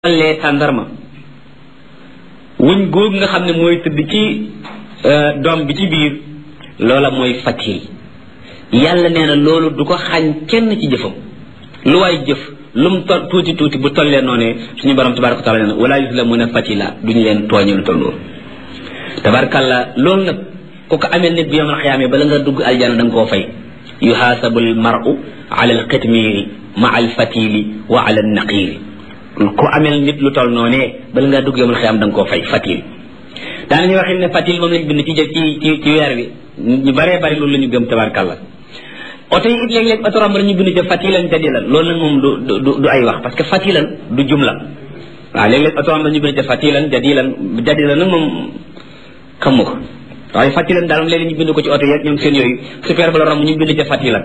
lee tàndarma wuñ góog nga xam ne mooy tëdd ci doom bi ci biir loola mooy fatil yàlla nee na loolu du ko xañ kenn ci jëfam lu waay jëf lum tuuti tuuti bu tollee noonee suñu borom tabaraka wa taala nee na wala yuzlamuna fatila duñu leen tooñe lu toll loolu tabarakàllah loolu nag ku ko amee nit bi yawmal xiyaama bala nga dugg aljana da nga koo fay yuhaasabul mar'u ala alqitmiri ma al fatili wa ala alnaqiri ku amel nit lu toll noonee bala ngaa dugg yawmal xiyaama da nga koo fay fatil daanañu waxin ne fatil moom lañ bind ci weer bi ñu baree bari loolu la ñu gëm tabarakàllah oto yi it léeg-léeg oto romb ñu bind ca fatilan jadilan loolu nag moom du ay wax parce que fatilan du jumla waaw léeg-léeg oto romb ñu bind ca fatilan jadilan nag moom xamu ko waaye fatilan daal moom léeg-léeg ñu bind ko ci oto yeeg ñoom seen yooyu super ba la romb ñu bind ca fatilan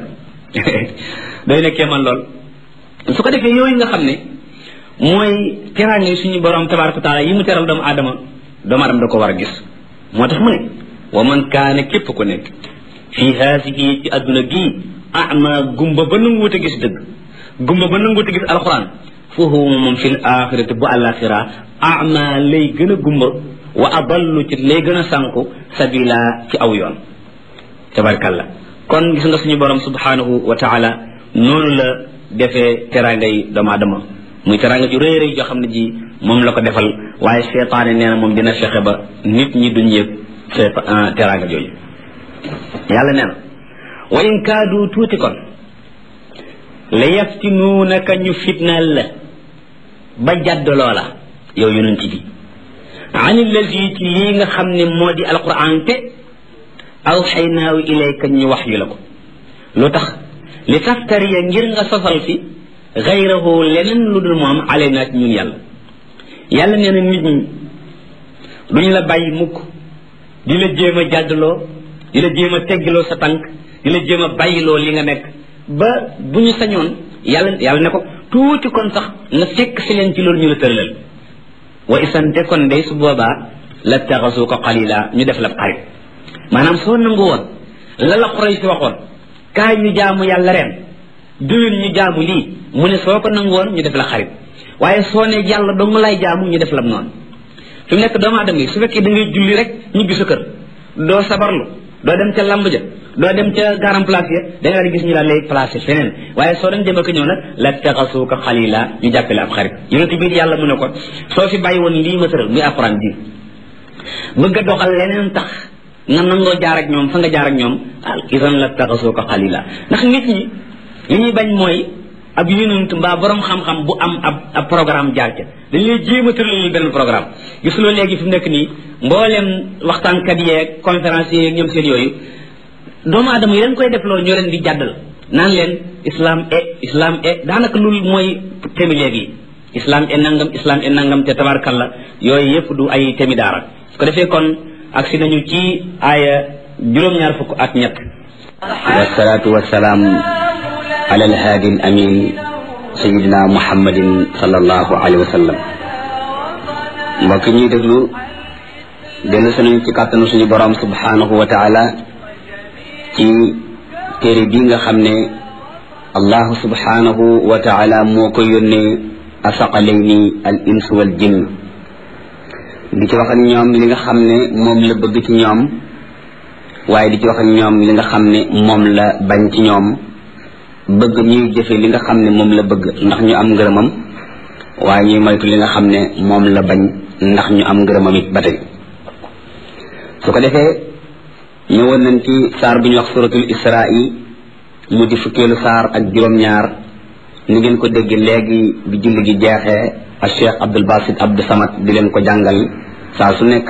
day nekkee man lool su ko defee yooyu nga xam ne mooy teraange suñu borom tabaraka taala yi mu teral doomu aadama da ko war a gis moo tax mu ne wa man kaana képp ku nekk fii haasihi ci adduna gii ama gumba ba nanguwut a gis dëgg gumba ba nanguwut a gis alxuraan foofu moom fil axirati bu àlaxira ama lay gën a gumba wa adallu ci lay gën a sànku sabila ci aw yoon tabarkalla kon gis nga suñu borom subhanahu wa taala noonu la defee teraangay doomu aadama muy teraanga ju rëy rëy joo xam ne ji moom la ko defal waaye seetaane nee na moom dina fexe ba nit ñi duñ yëg teraanga jooju yàlla nee na wa in kaadu tuuti kon la yaftinuunaka ñu fitnaal la ba jàdd loola yow yonent bi an allazi ci lii nga xam ne moo di alquran te awxaynaahu ilayka ñu wax yu la ko lu tax li taftariya ngir nga sosal fi gayrahu leneen lu dul moom alaynaa ci ñun yàlla nee na nit ñi duñ la bàyyi mukk di la jéem a jàddloo di la jéem a teggiloo sa tànk di la jéem a bàyyiloo li nga nekk ba bu ñu sañoon yàlla ne ko tuuti kon sax nga fekk si leen ci loolu ñu la tëralal wa isante kon day su boobaa la taxasu ko xalila ñu def la xarit maanaam soo nangu woon la Quraysh si waxoon kaay ñu jaamu yàlla ren déwén ñu jaamu lii mu ne soo ko nangu woon ñu def la xarit waaye soo ne yàlla dong lay jaamu ñu def la noonu fi mu nekk doomu aadama yi su fekkee da ngay julli rek ñibbi sa kër doo sabarlu doo dem ca lamb ja doo dem ca garam place ya da nga di gis ñu la lay placé feneen waaye soo dem dem ak ñëw nag la taxasuuka xalila ñu jàppale ab xarit yonent bi yàlla mu ne ko soo fi bàyyi woon lii ma tëral muy alxuraan bi bëgg a doxal leneen tax nga nangoo jaar ak ñoom fa nga jaar ak ñoom idan la taxasuuka xalila ndax nit ñi li ñuy bañ mooy ab yonent mbaa borom xam-xam bu am ab programme jaar ca dañ lay jéem a tëral benn programme gis loo léegi fi mu nekk nii mbooleem waxtaankat yeeg conférence yeeg ñoom seen yooyu doomu aadama yi leen koy def loolu ñoo leen di jàddal naan leen islam daanaka loolu mooy temi léegi islam e nangam te tabarkalla yooyu yëpp du ay temi daara su ko defee kon agsi nañu ci aaya juróom-ñaar fukk ak ñett wasalaatu wasalaam ala alhaadi al amin sayidina muhammadin sallallahu alayhi wa sallam mbokk ñuy déglu dellu suñu ci kàttanu suñu borom subhanahu wa taala ci téere bi nga xam ne allahu subhanahu wa taala moo ko yónnee asaqalayni al ins wal jinn di ci wax ak ñoom li nga xam ne moom la bëgg ci ñoom waaye di ci wax ak ñoom li nga xam ne moom la bañ ci ñoom bëgg ñuy jëfe li nga xam ne moom la bëgg ndax ñu am ngërëmam waaye ñuy moytu li nga xam ne moom la bañ ndax ñu am ngërëmam it ba tey su ko defee ñëwoon nañ ci saar bu ñuy wax suratul israa mu di fukkeelu saar ak juróom-ñaar ni ngeen ko dégg léegi bi julli gi jeexee ak Cheikh Abdul Basit Abdou Samad di leen ko jàngal saa su nekk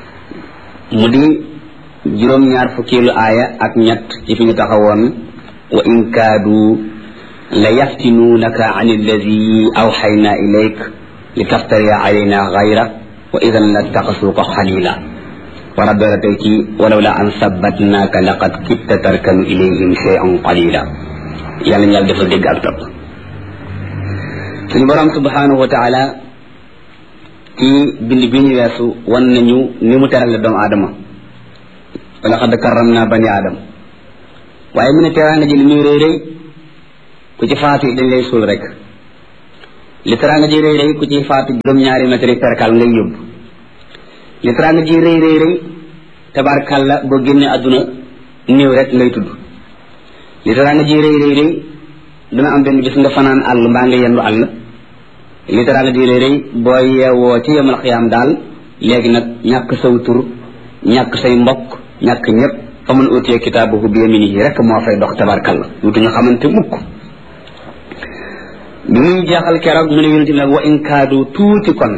mu di juróom-ñaar fukkeelu aaya ak ñett ci fi ñu taxawoon wa in kaadu la yaftinuunaka an alladi awxayna ilayk li taftariya alayna gayra wa idan la taxasuuka xalila war a doora tey ci walaw la an sabbatnaaka laqad kitta tarkanu ilayhim shay'an qalila yàlla ñu yàlla dafa dégg ak topp suñu borom subhanahu wa taala ci bind bi ñu weesu wan nañu ni mu terale doomu aadama wa laqad karramna bani aadama waaye mu ne teraanga ji li muy rëy rëy ku ci faatu dañ lay suul rek li teraanga ji rëy rëy ku ci faatu juróom-ñaari mètre perkal ngay yóbbu li teraanga ji rëy rëy rëy tabarkàlla boo génnee àdduna néew rek ngay tudd li teraanga ji rëy rëy rëy dana am benn bis nga fanaan àll mbaa nga yendu àll li teraanga ji rëy rëy boo yeewoo ci yemal xiyaam daal léegi nag ñàkk saw tur ñàkk say mbokk ñàkk ñëpp fa man utiya kitaabahu bi yaminihi rek moo fay dox tabarkàlla wutuñu xamante mukk bi muy jeexal keroog mu ne yonent bi nag wa in kaadu tuuti kon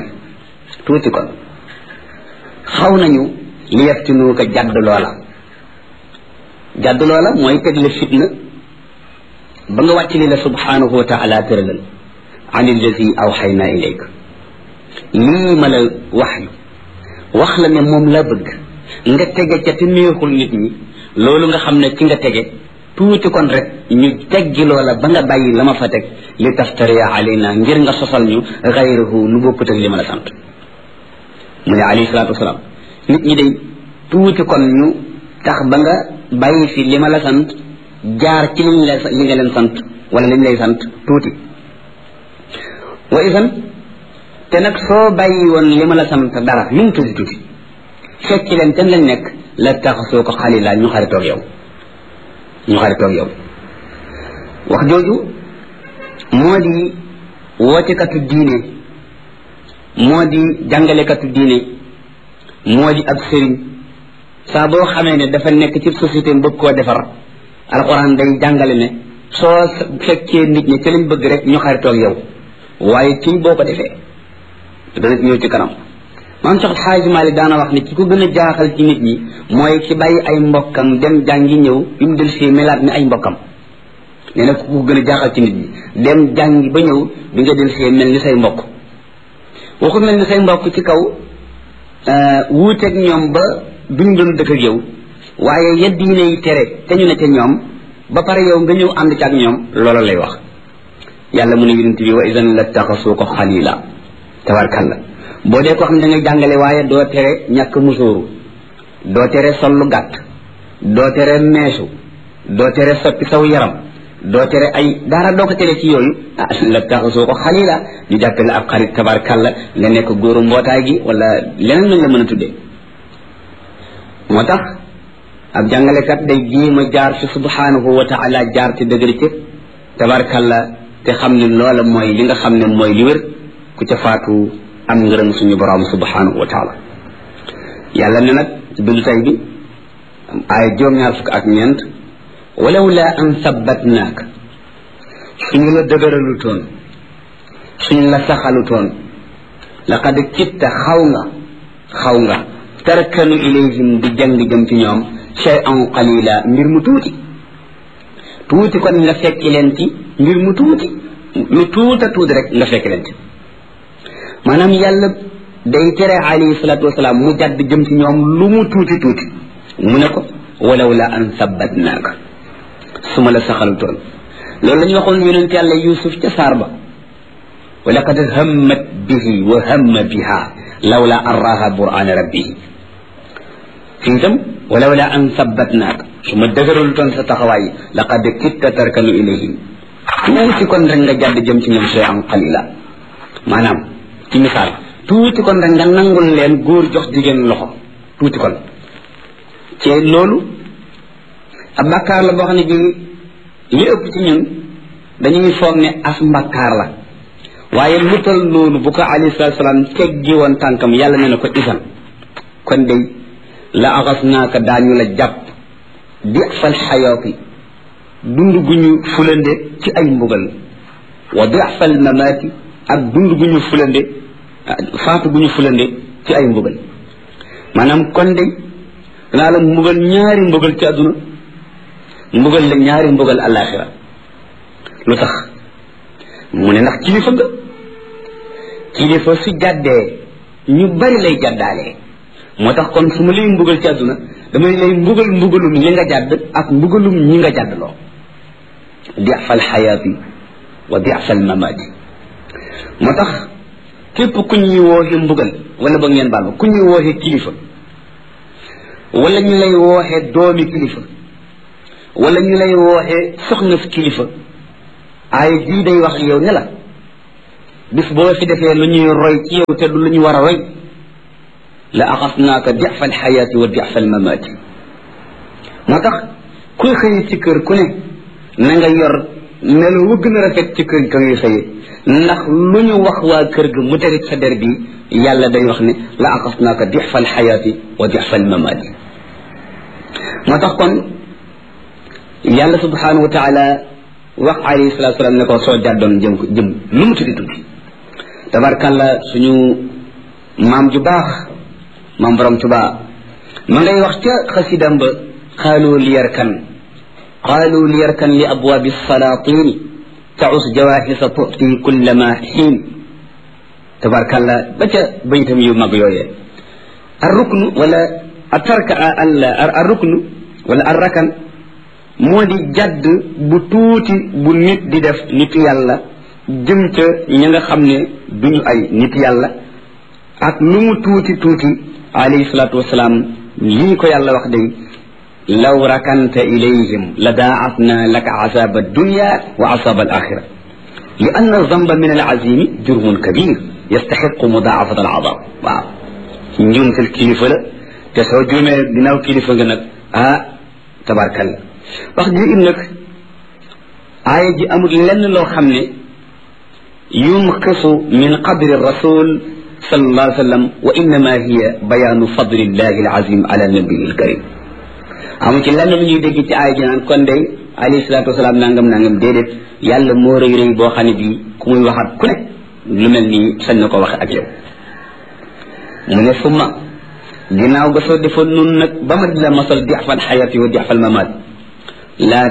xaw nañu li yaftinuuka jadd loola mooy teg la fitna ba nga wàcc li la subhanahu wa taala tëralal an allazi awxayna ilayk lii ma la wax la ne moom la bëgg nga tege ca te neexul nit ñi loolu nga xam ne ci nga tege tuuti kon rek ñu teggi loola ba nga bàyyi la ma fa teg li taftariya alayna ngir nga sosal ñu gayrahu lu bokkut ak li ma la sant mu ne alayhi salaatu wasalaam nit ñi day tuuti kon ñu tax ba nga bàyyi fi li ma la sant jaar ci li nga leen sant wala liñ lay sant tuuti wa isan te nag soo bàyyi woon li ma la sant dara lu mu tuuti fekk leen ten lañ nekk la tax soo ko xalila ñu xaritoog yow wax jooju moo di wootekatu diine moo di jàngalekatu diine moo di ab sëriñ saa boo xamee ne dafa nekk ci société bëgg koo defar alxuraan day jàngale ne soo fekkee nit ñi ci lañ bëgg rek ñu xaritoog yow waaye kii boo ko defee dana ñëw ci kanam maam Cheikh Alxaaji Maalik daana wax ne ki ko gën a jaaxal ci nit ñi mooy ki bàyyi ay mbokkam dem jàngi ñëw bi mu del si melaat ni ay mbokkam nee na ku ko gën a jaaxal ci nit ñi dem jàngi ba ñëw bi nga del see mel ni say mbokk waxu mel ni say mbokk ci kaw wuuteeg ñoom ba duñ doon dëkk ak yow waaye yedd yi nay tere te ñu ne ca ñoom ba pare yow nga ñëw ànd ci ak ñoom loola lay wax yàlla mu ne yonent bi wa idan la taxasuu ko xalila tabarkalla boo dee ko xam ne da ngay jàngale waaye doo tere ñàkk musóoru doo tere sol lu gàtt doo tere meesu doo tere soppi saw yaram doo tere ay dara doo ko tere ci yooyu la taxasoo ko xalila ñu jàppale ab xarit tabarkalla nga nekk góoru mbootaay gi wala leneen lañ la mën a tuddee moo tax ab jàngalekat day jéem a jaar fi subhanahu wa taala jaar ci dëgër ci tabarkalla te xam ne loola mooy li nga xam ne mooy li wér ku ca faatu am ngërëm suñu borom subhanahu wa taala yàlla ne nag ci bindu tay bi ay juróom-ñaar fukk ak ñeent walaw la an sabbatnaak suñu la dëgëralutoon suñu la saxalutoon laqad kitta xaw nga tarkanu ilayhim di jàng jëm ci ñoom shay'an qalila mbir mu tuuti kon nga fekki leen ci mbir mu tuuti lu tuuti rek nga fekki leen ci maanaam yàlla day tere alayhi salaatu wasalaam mu jàdd jëm ci ñoom lu mu tuuti mu ne ko walaw la an sabbatnaaka su ma la saxalutoon loolu la ñu waxoon yonent yàlla Yuusuf ca saar ba wa laqad hammat bihi wa hamma biha lawla an raha burhaana rabbihi fii itam walaw la an sabbatnaaka su ma dëgëralutoon sa taxawaay laqad kitta tarkanu ilayhim tuuti kon rek nga jàdd jëm ci ñoom shay'an qalila maanaam ci misaal tuuti kon rek nga nangul leen góor jox jigéen loxo tuuti kon ci loolu ab bàkkaar la boo xam ne bii li ëpp ci ñun dañuy foog ne as mbàkkaar la waaye lu tol noonu bu ko alayhi salaatu salaam teggi woon tànkam yàlla ne na ko isan kon day la axasnaaka daañu la jàpp di fal xayaati dund gu ñu fulande ci ay mbugal wa di fal mamaati ak dund gu ñu fulande faatu gu ñu fulande ci ay mbugal maanaam kon day danaa la mbugal ñaari mbugal ci àdduna mbugal la ñaari mbugal alaxira lu tax mu ne ndax kilifa su jàddee ñu bari lay jàddaalee moo tax kon su ma lay mbugal ci àdduna damay lay mbugalum li nga jàdd ak mbugalum ñi nga jàddloo di'fal xayaati wa di'fal mamaati moo tax képp ku ñuy wooxe mbugal wala ba ngeen baal ma ku ñuy wooxe kilifa wala ñu lay wooxe doomi kilifa wala ñu lay wooxe soxna kilifa ay bii day wax yow ne la bis boo fi defee lu ñuy roy ci yow te du lu ñu war a roy la axasnaaka difa alxayaati wa difa almamaati moo tax kuy xëy ci kër ku ne na nga yor melo wu gën a rafet ci kër ka ngay xëye ndax lu ñu wax waa kër ga mu terit sa der bi yàlla day wax ne la axasnaaka difa alxayaati wa difa almamaati moo tax kon yàlla subhanahu wa taala wax alayhi salatu salaam ne ko soo jàddoon jëm lu mu tuddi tuddi tabarkàlla suñu maam ju baax maam borom Tuubaa ma ngay wax ca xasidam ba qaalu liyarkan li abwaabi salaatini taus jawahisa tuti kullama xiin tabarkàlla ba ca baytam yu mag yooyee arruknu wala arruknu wala arrakan moo di jadd bu tuuti bu nit di def nitu yàlla jëm ca ña nga xam ne duñu ay nit yàlla ak lu mu tuuti tuuti alayhi salaatu wasalaam lii ko yàlla wax day law rakanta ilayhim la daa'atna laka azaba dunya wa azaba al axira li anna zamba min al azimi jurmun kabir yastaxiqu mudaafat al azab waaw njuumtal kilifa la te soo juumee ginnaaw kilifa nga nag tabarkalla wax ji im nag aaya ji amul lenn loo xam ne yunqisu min qadri rasul sallallahu alayhi wa sallam wa innama hiya bayaanu fadlillahi alazim ala nabiyi alkarim amu ci lenn lu ñuy dégg ci aaya ji naan kon day alayhi salatu wasalaam nangam déedéet yàlla moo rëy rëy boo xam ne bii ku muy waxaat ku ne lu mel nii sañ na ko waxe ak yow mu ne summa ginnaaw ga soo defoon nun nag ba ma di la masal dixfal xayati wa dixfal mamaat laa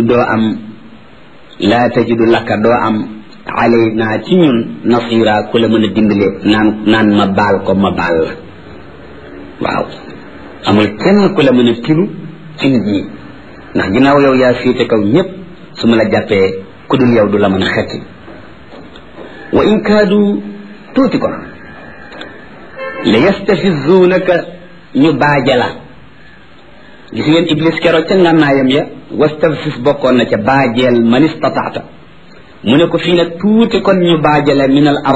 tajidu lakka doo am alay naa ci ñun nasira ku la mën a dimbale naan ma baal ko ma baal la waaw amul kenn ku la mën a tinu ci nit ñi ndax ginnaaw yow yaa féete kaw ñëpp su ma la jàppee ku dul yow du la mën a xetti wa in kaadu tuuti ko la yastafizuunaka ñu baajala gis ngeen iblis keroog ca ngànnaayam ya wastafis bokkoon na ca baajeel man istataata mu ne ko fii nag tuuti kon ñu baajale min al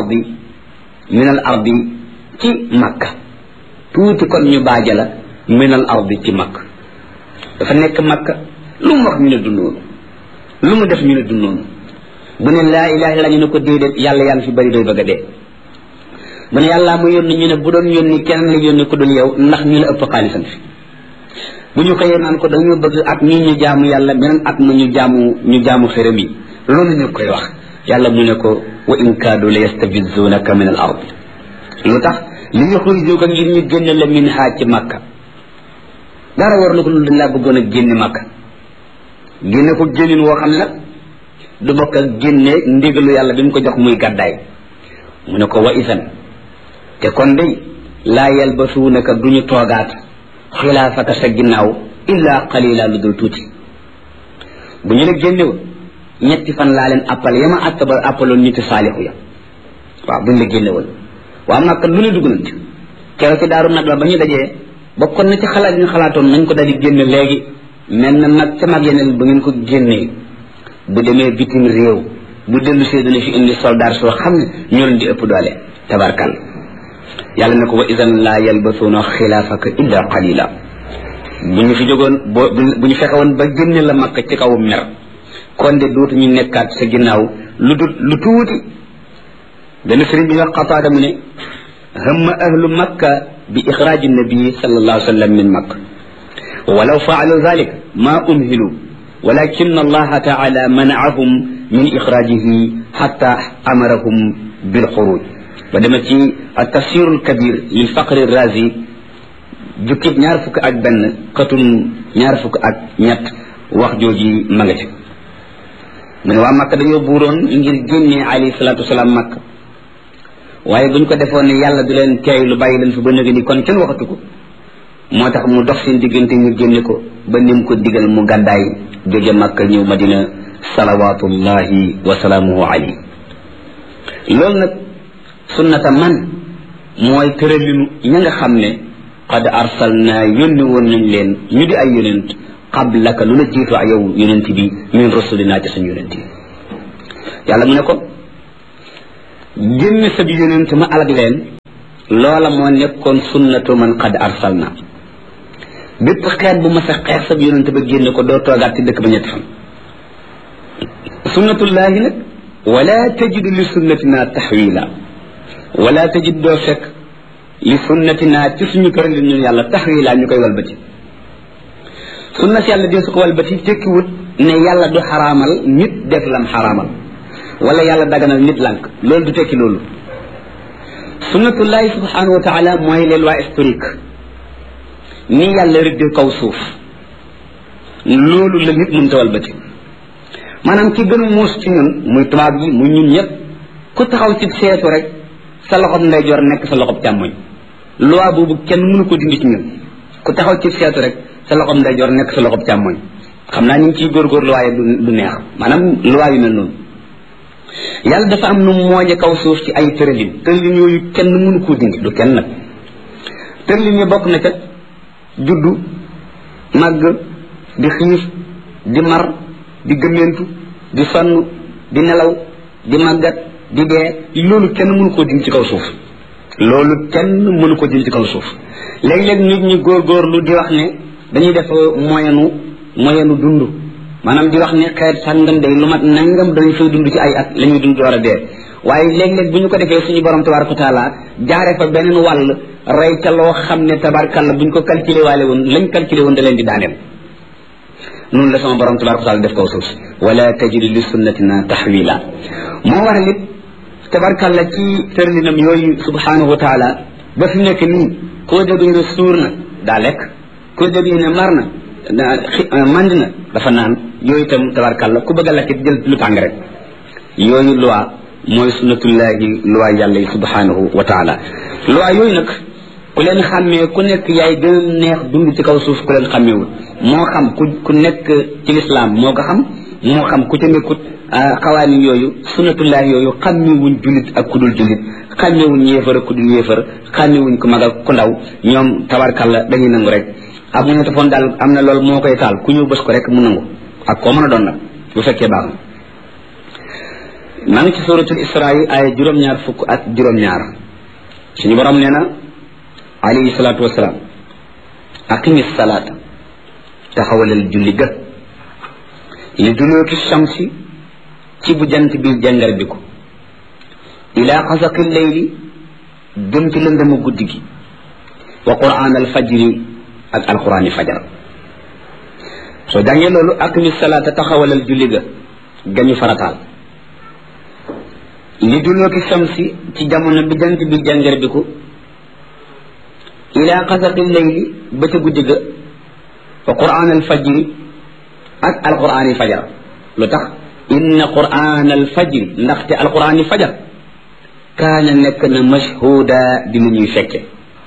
ardi ci makka tuuti kon ñu baajala min al ardi ci makka dafa nekk makka lu mu wax ñu ne du noonu lu mu def ñu ne du noonu bu ne laa ilaha illa ñu ne ko déedéet yàlla yaa ngi fi bëri doy bëgg a dee bu ne yàllaa mu yónni ñu ne bu doon yónni kenn la yónni ko dul yow ndax ñu la ëpp xaalisam fi bu ñu xëyee naan ko dañoo bëgg at mii ñu jaamu yàlla beneen at ma ñu jaamu xërëm yi loolu ñu koy wax yàlla mu ne ko wa in kaadu la yastabizunaka min al ard lu tax li yuxrijuka ngir ñu génne la min haa ci makka dara war na ko lu dañ laa bëggoon a génne makka génne ko génnin woo xam ne nag du bokk ak génne ndigalu yàlla bi mu ko jox muy gàddaay mu ne ko wa isan te kon day laa yalbasuunaka duñu toogaat xilaafaka sa ginnaaw illa qalila lu dul tuuti bu ñu la génnewoon ñetti fan laa leen appal yama appaloon niti saalixu ya waaw bu ñu la génnewoon waa Makka lu ne dugg nañ ci keroog ci daaru nag la ba ñu dajee bokkoon na ci xalaat ñu xalaatoon nañ ko daal di génne léegi mel na mag ca mag yeneen bu ngeen ko génnee bu demee bitim réew bu dellu see dana fi indi soldat soo xam ne ñoo leen di ëpp doole tabarkal yàlla ne ko wa idan laa yalbasuuna xilaafaka illa qalila bu ñu fi jógoon bu ñu fexe woon ba génne la makka ci kaw mer kon de dootu ñu nekkaat sa ginnaaw lu tuuti benn sëriñ bi nga Qataada mu ne hamma ahlu makka bi ixraaji nabii sallallahu alayhi wa sallam min makka walaw faalu dalik ma umhilu walakin allaha taala manaahum min ixraajihi xatta amarahum bilxuruj ba dema ci tafsiru lkabir lil faqri razi jukkib 21 xatum 21 wax jooji ma nga ci mu ne waa Makka dañoo buuroon ngir génne alayhi salaatu wasalaam Makka waaye buñ ko defoon ne yàlla du leen teey lu bàyyi leen fi ba nëgë ni kon kenn waxatu ko moo tax mu dox seen diggante ñu génne ko ba nim ko digal mu gàddaay jóge Makka ñëw Madina salawatullahi wa salaamuhu alayhi loolu nag sunnata man mooy tëralinu ña nga xam ne qad arsalna yónni woon nañ leen ñu di ay yonent qablaka lu la jiitu ak yow yonent bi min rasulina ci suñ yonent yi yàlla mu ne ko génn sa bi yonent ma alag leen loola moo nekkoon sunnatu man qad arsalna bépp xeet bu ma sa xeex sa bi yonent ba génn ko doo toogaat ci dëkk ba ñetti fan sunnatullahi nag wala tajidu li sunnatina taxwila wala tajid doo fekk li sunnatina ci suñu tëralin ñun yàlla taxwila ñu koy walbati sunna si yàlla dee su ko walbati tekkiwut ne yàlla du xaraamal nit def lam xaraamal wala yàlla daganal nit lànk loolu du tekki loolu sunnatullahi subhanahu wa taala mooy les lois historiques ni yàlla rëddee kaw suuf loolu la nit mënta walbati maanaam ki gën a muus ci ñun muy tubaab yi muy ñun ñëpp ku taxaw ci seetu rek sa loxob ndeyjoor nekk sa loxob càmmoñ loi boobu kenn mënu ko dindi ci ñun ku taxaw ci seetu rek sa loxob ndeyjoor nekk sa loxob càmmoñ xam naa ñu ngi ciy góorgóorlu waaye du neex maanaam loi yu mel noonu yàlla dafa am nu mooñe kaw suuf ci ay tëralin yooyu kenn mënu koo dindi du kenn nag tëralin yi bokk na ca juddu màgg di xiif di mar di gëmmentu di sonn di nelaw di màggat di dee loolu kenn mënu koo dindi ci kaw suuf loolu kenn mënu ko dindi ci kaw suuf léeg-léeg nit ñi góorgóorlu di wax ne dañuy def moyenu dund maanaam di wax ne xeet sàngam day lu mat nangam dañu fay dund ci ay at la ñuy dund door a dee waaye léeg-léeg bu ñu ko defee suñu borom tabaraka taala jaare fa beneen wàll rey ca loo xam ne tabarkalla bu ñu ko calculé waale woon lañ calculé woon da leen di daaneel noonu la sama borom tabaraka taala def kaw suuf wala tajidu li sunnatina taxwila moo waral it tabarkalla ci tërlinam yooyu subhanahu wa taala ba fi nekk nii koo dégg ne suur na daa lekk koo dégg ne mar na mand na dafa naan yooyu itam tabarkalla ku bëgg a lekk jël lu tàng rek yooyu loi mooy sunnatullahi loi yàlla yi subhanahu wa taala loi yooyu nag ku leen xàmmee ku nekk yaay gën a neex dund ci kaw suuf ku leen xàmmeewul moo xam ku nekk ci lislaam moo ko xam moo xam ku ca nekkut xawaanin yooyu sunnatullahi yooyu xàmmewuñ jullit ak ku dul jullit xàmmewuñ yéefar ak ku dul yéefar xàmmewuñ ku mag ak ku ndaw ñoom tabarkalla dañuy nangu rek ak mu ne tafoon daal am na loolu moo koy taal ku ñëw bës ko rek mu nangu ak koo mën a doon nag bu fekkee baax na maa ngi ci suratul isra yi ay juróom-ñaar fukk ak juróom-ñaar suñu borom nee na alayhi salaatu wasalaam aqimi salaata taxawalal julli ga li duluki shamsi ci bu jant bi jàngar bi ko ila xasaqi leyli jëm ci lëndëmu guddi gi wa quraan al fajri ak alquraani fajar soo jàngee loolu aqimi salaata taxawalal julli ga gañu farataal li duluki shamsi ci jamono bi jant bi jàngar bi ko ila xasaqi leyli ba ca guddi ga wa quraan al fajri ak alquraani fajar lu tax inna quraan al fajri ndaxte alquraani fajar kaana nekk na mashhuda di lu ñuy fekke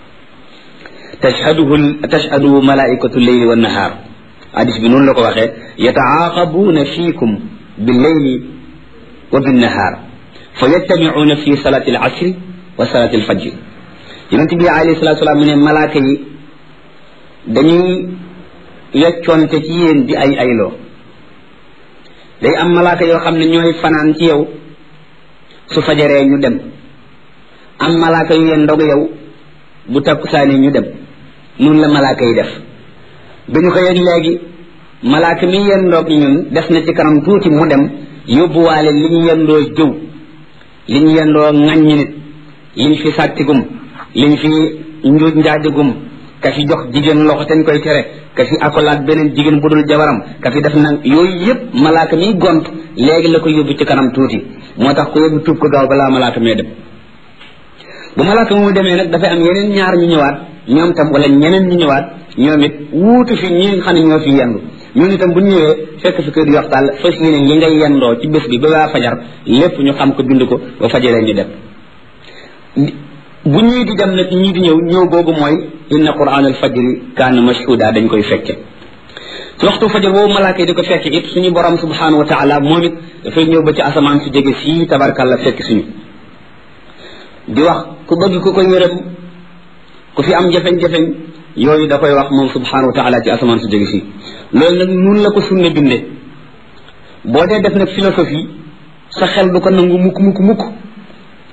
tashhaduhu malaikatu leyli wa nahaar hadis bi noonu la ko waxee yataaqabuuna fiikum billeyli wa binnahaar fa yajtamicuuna fi salati al asri wa salati al fajri yonent bi alayhi salatu salaam mu ne malaaka yi dañuy yeccoonte ci yéen di ay ayloo day am malaaka yoo xam ne ñooy fanaan ci yow su fajaree ñu dem am malaaka yu yeen ndog yow bu takkusaani ñu dem noonu la malaaka yi def bi ñu xëy ak léegi malaaka mi yendoog ñun def na ci kanam tuuti mu dem yóbbuwaale li ñu yendoo jëw li ñu yendoo ŋàññi nit liñ fi sàttigum liñ fi njuuj njaajagum ka fi jox jigéen loxo teñ koy tere ka fi akolaat beneen jigéen bu dul jabaram ka fi def nag yooyu yëpp malaaka mi gont léegi la ko yóbbu ci kanam tuuti moo tax ku yóbbu tuub ko gaaw balaa malaaka mee dem bu malaaka mu demee nag dafay am yeneen ñaar ñu ñëwaat ñoom tam wala ñeneen ñu ñëwaat ñoom it wuutu fi ñi nga xam ne ñoo fi yendu ñun itam bu ñu ñëwee fekk fi kër yox taal fas yéene li ngay yendoo ci bés bi ba waa fajar lépp ñu xam ko bind ko ba fajaree ñu dem bu ñii di dem nag ñii di ñëw googu mooy inna quran al fajri kaana mashhuda dañ koy fekke ci waxtu fajar boobu malaaka yi di ko fekke it suñu borom subhanahu wa taala moom it dafay ñëw ba ci asamaan su jege fii tabarkalla fekk suñu di wax ku bëgg ku ko yërëm ku fi am jafeñ-jafeñ yooyu da koy wax moom subhanahu wa taala ci asamaan su jege fii loolu nag nun la ko sunna binde boo dee def nag philosophie sa xel du ko nangu mukk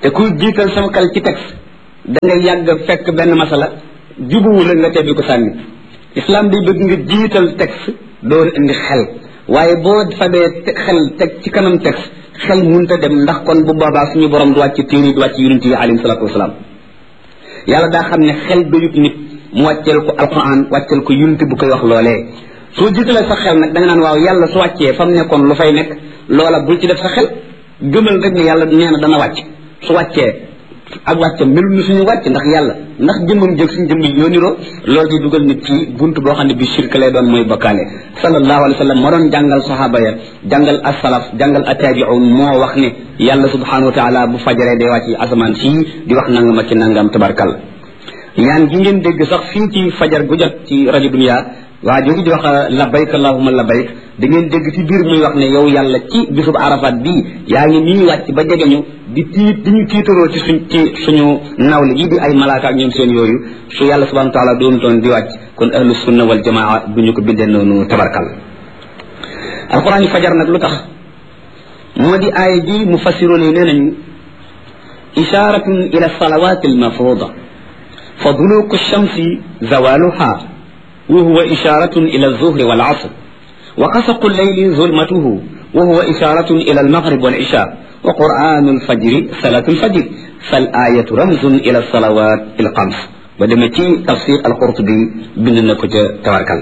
te ku jiital sama xel ci texte da ngay yàgg fekk benn masala jubuwu la nga tebbi ko sànni islam day bëgg nga jiital texte door indi xel waaye boo fabee xel teg ci kanam texte xel munta dem ndax kon bu boobaa suñu borom du wàcc téere du wàcc yonent yi alayhi salaatu wasalaam yàlla daa xam ne xel doyut nit mu wàcceel ko alquran wàcceel ko yonent bu koy wax loolee soo jiitalee sa xel nag da nga naan waaw yàlla su wàccee fa mu nekkoon lu fay nekk loola bul ci def sa xel gëmal rek ne yàlla nee na dana wàcc su wàccee ak wàccam melul ni suñu wàcc ndax yàlla ndax jëmmam jëg suñu jëmm ñoo niroo loolu di dugal nit ci bunt boo xam ne bi shirk lay doon mooy bokkaale sallallahu alayhi wa sallam moo doon jàngal sahaaba ya jàngal as-salaf jàngal at-tabi'un moo wax ne yàlla subhanahu wa taala bu fajaree day wàcc asamaan sii di wax nangam ak ci nangam tabarkal ñaan gi ngeen dégg sax fii ci fajar gu jot ci rajo dunya waa jooju di wax labbayk allahumma labbayk da ngeen dégg ci biir muy wax ne yow yàlla ci bisub arafat bii yaa ngi nii wàcc ba jegeñu di ñu tiitaroo ci suñu nawle yi di ay malaaka ak ñoom seen yooyu su yàlla subhanahu wa taala doon toon di wàcc kon ahlu sunna wal jamaa du ñu ko bindee noonu tabarkal alquran yi fajar nag lu tax moo di aaya ji mufassiroon yi nee nañu isharatun ila salawat al mafruda fa duluku shamsi zawaluha وهو إشارة إلى الظهر والعصر وقسق الليل ظلمته وهو إشارة إلى المغرب والعشاء وقرآن الفجر صلاة الفجر فالآية رمز إلى الصلوات الخمس ودمتي تفسير القرطبي بننا كجا تبارك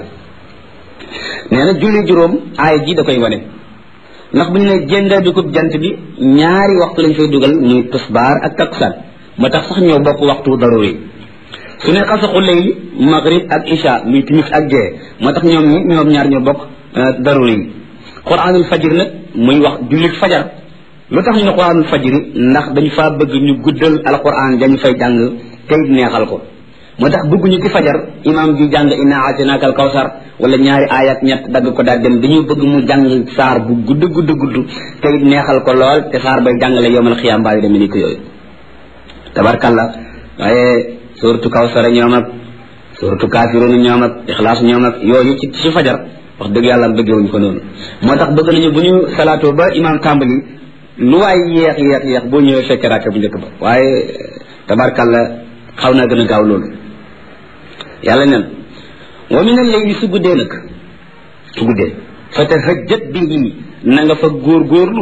نانا جولي جروم آية جي داكاي واني ndax buñ ne jënda dugub jant bi ñaari waxtu lañ fay dugal muy tisbar ak takkusaan ma tax sax ñoo bokk waxtu daruri su ne xasaxu layli maghrib ak isha muy timis ak gee moo tax ñoom ñaar ñoo bokk daruri yi quranul fajr nag muy wax jullit fajar lu tax ñu ne quranul fajr ndax dañu faa bëgg ñu guddal alquran dañu fay jàng tey neexal ko moo tax bëgguñu ci fajar imam bi jàng inna aatinaka al kawsar wala ñaari ayat ñett dagg ko daal dem dañu bëgg mu jàng saar bu gudd tey neexal ko lool te saar bay jàngale yowmal xiyaam baa demee ni ko yooyu tabarkalla waaye suratu kawsara ñoom ak suratu kafirun ñoom ak ixlaas ñoom ak yooyu ci fajar wax dëgg yàlla bëggewuñ ko noonu moo tax bëgg nañu bu ñu salaatoo ba imam tàmbali lu waay yeex boo ñëwee fekk raaka bu njëkk ba waaye tabarkalla xaw naa gën a gaaw loolu yàlla nen wa min al-layli su guddee nag su guddee fa tahajjat bihi na nga fa góorgóorlu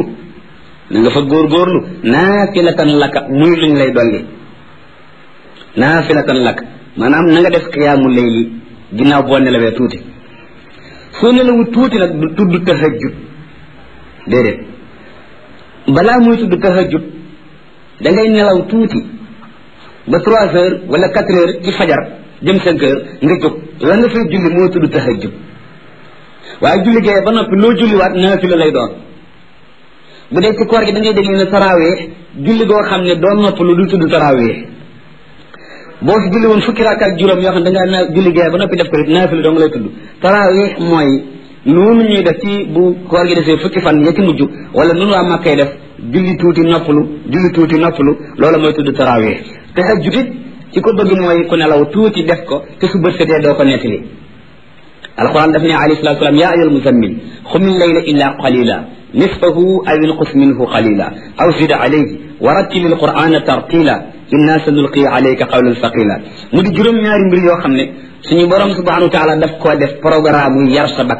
naafilatan laka muy luñ lay dolli naafilatan lak maanaam na nga def qiyaamu layli ginnaaw boo nelawee tuuti soo nelawu tuuti nag du tudd tahajjud déedéet balaa muy tudd tahajjud da ngay nelaw tuuti ba 3 heures wala 4 heures ci fajar jëm 5 heures nga jóg la nga fay julli moo tudd tahajjud waaye julli gee ba noppi loo julliwaat naafila lay doon bu dee ci koor gi da ngay dégg ne tarawih julli goo xam ne doo nopp lu du tudd tarawih boo fi julli woon fukki rakka ak juróom yoo xam ne da ngaa julli gee ba noppi def ko it naafila dong lay tudd tarawih mooy noonu ñuy def ci bu koor gi defee fukki fan ya ci mujj wala nunu waa Màkkay def julli tuuti noppalu loola mooy tudd tarawih tahajjud it ci ko bëgg mooy ku nelaw tuuti def ko te su bët setee doo ko nettali alquran daf ne alayhi salatu wasalam ya ayyuhal muzammil qumil layla illa qalila nisfahu aw inqus minhu qalila aw zid alayhi wa rattilil qur'ana tartila inna sanulqi alayka qawlan thaqila mu di juróom ñaari mbir yoo xam ne suñu borom subhanahu wa taala daf koo def programme yar sa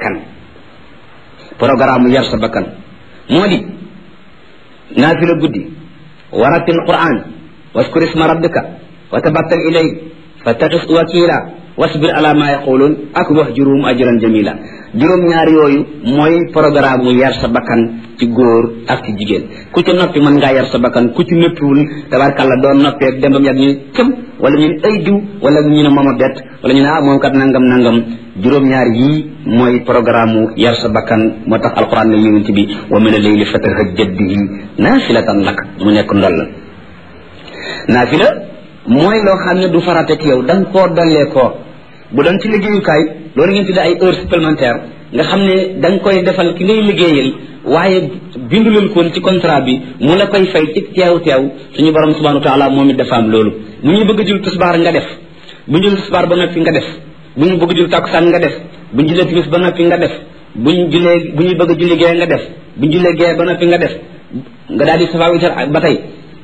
bakkan moo di naafila guddi wa rattil qur'an waskur isma rabbika wa tabattal ilayhi fattaqis wakila wasbir ala ma yaqulun ak wahjuruhum ajran jamila juróom ñaar yooyu mooy programme mu yar sa bakkan ci góor ak ci jigéen ku ci noppi mën ngaa yar sa bakkan ku ci noppiwul tabarkàlla doon noppee dem bam yàgg ñu cëm wala ñu ne ay diw wala ñu ne moom a bett wala ñu ne moom kat nangam juróom ñaar yii mooy programme mu yar sa bakkan moo tax alquran ne yonent bi wa min al-layli fatahajjad bihi naafilatan lak mu nekk ndoll naafila mooy loo xam ne du farata ci yow da nga koo dollee koo bu doon ci liggéeyukaay loolu ngeen tuddee ay heures supplémentaires nga xam ne da nga koy defal ki ngay liggéeyal waaye bindulul koon ci contrat bi mu la koy fay ci teew suñu borom subhanahu wa taala moom it dafa am loolu bu ñu bëgg jul tisbaar nga def bu ñu jul tisbaar ba noppi nga def bu ñu bëgg jul takkusaan nga def bu ñu julee timis ba noppi nga def bu ñu bëgg julli gee nga def bu ñu julee gee ba noppi nga def nga daal di safa witar ba tey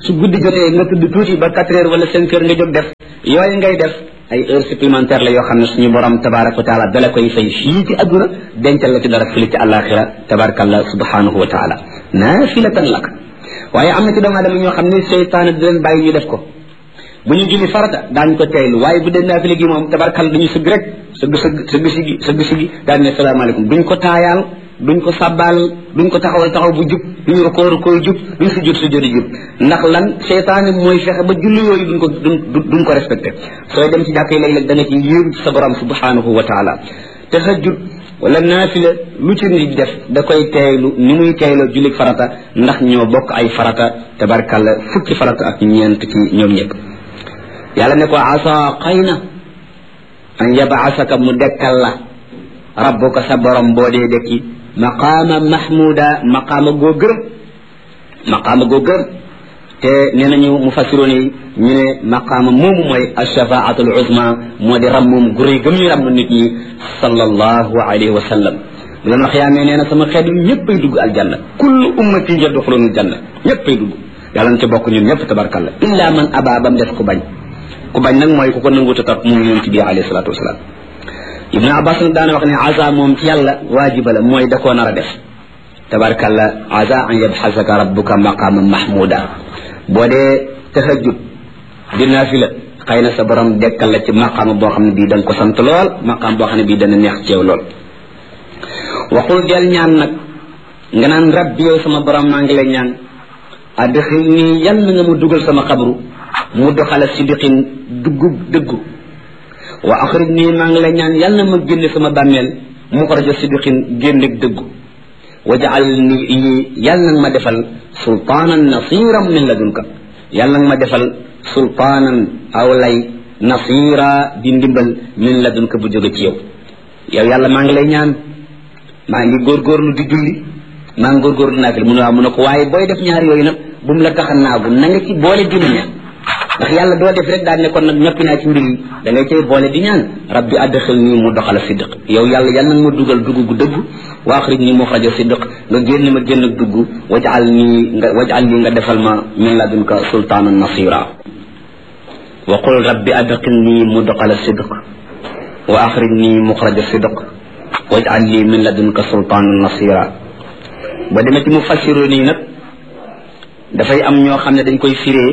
su guddi jotee nga tudd tuuti ba 4 heures wala 5 heures nga jóg def yooyu ngay def ay heures supplémentaires la yoo xam ne suñu borom tabaraka wa taala dala koy fay fii ci adduna dencal la ci dara fële ci àllaaxira tabarakallah subhanahu wa taala naafilatan lak waaye am na ci doomu aadama ñoo xam ne seytaane di leen bàyyi ñu def ko bu ñu julli farata daañu ko teylu waaye bu dee naafila gi moom tabarakal dañu sëgg rek sëgg sigi daan ne salaamaaleykum duñ ko taayaal duñ ko sàbbaal duñ ko taxaw bu jub duñ rukoo jub duñ sujjóot jub ndax lan seytaane mooy fexe ba julli yooyu duñ ko respecté sooy dem ci jàkk yi léeg-léeg da nga ci yéeru ci sa borom subhanahu wa taala tahajjud wala naafila lu ci nit def da koy teeylu ni muy teeyloo julli farata ndax ñoo bokk ay farata tabarakal fukki farata ak ñeent ci ñoom ñëpp yàlla ne ko asa xëy na an yabaasaka mu dekkal la rabbuka sa borom boo dee dekki maqaama mahmuda maqaama goo gërëm te nee nañu mufassiroon yi ñu ne maqaama moomu mooy alshafaatul uzma moo di rammum gu rëy gëm ñu ramm nit ñi sallallahu alayhi wa sallam bu leen wax yaa nee na sama xeet ñëppay dugg aljanna kullu ummati yadxuluna aljanna ñëppay dugg yàlla na ca bokk ñun ñëpp tabarkalla illa man aba bam def ku bañ nag mooy ku ko nangu topp mu yonent bi alayhi salatu wasalaam ibnu abbas nag daana wax ne asa moom ci yàlla waajiba la mooy da koo nar a def tabarkalla asa an yabxasaka rabbuka maqama mahmuda boo dee tahajjud di naafila xëy na sa borom dekkal la ci maqaama boo xam ne bii da nga ko sant lool maqaam boo xam ne bii dana neex ci yow lool waxul del ñaan nag nga naan rabbi yow sama borom maa ngi lay ñaan adxil nii yal na nga ma dugal sama xabru mu doxala sidiqin dëggu wa axrij nii maa ngi lay ñaan yal na ma génne sama bàmmeel muxraja sidiqin génne dëggu wajaal nii yal na ma defal sultaanan nasiran min ladunka yal na ma defal sultaanan aw lay nasira di ndimbal min ladunka bu jóge ci yow yàlla maa ngi lay ñaan maa ngi góorgóorlu di julli maa ngi góorgóorlu naafil mu ne waaw mu ne ko waaye booy def ñaar yooyu nag bu mu la tax a naagu na nga ci boole di ñaan ndax yàlla doo def rek daal ne kon nag ñoppi naa ci mbir yi da ngay cay boole di ñaan rabbi adxil nii mu doxala sidq yow yàlla yal na ma dugal dugg gu dëgg wa axrij nii muxraja sidq nga génn ma génn ak dugg wajal nii nga defal ma min ladunka sultaanan nasira wa qul rabbi adxil nii mu doxala sidq wa axrij nii muxraja sidq wajal nii min ladunka sultaanan nasira ba demee ci mu fassiroo nii nag dafay am ñoo xam ne dañ koy firee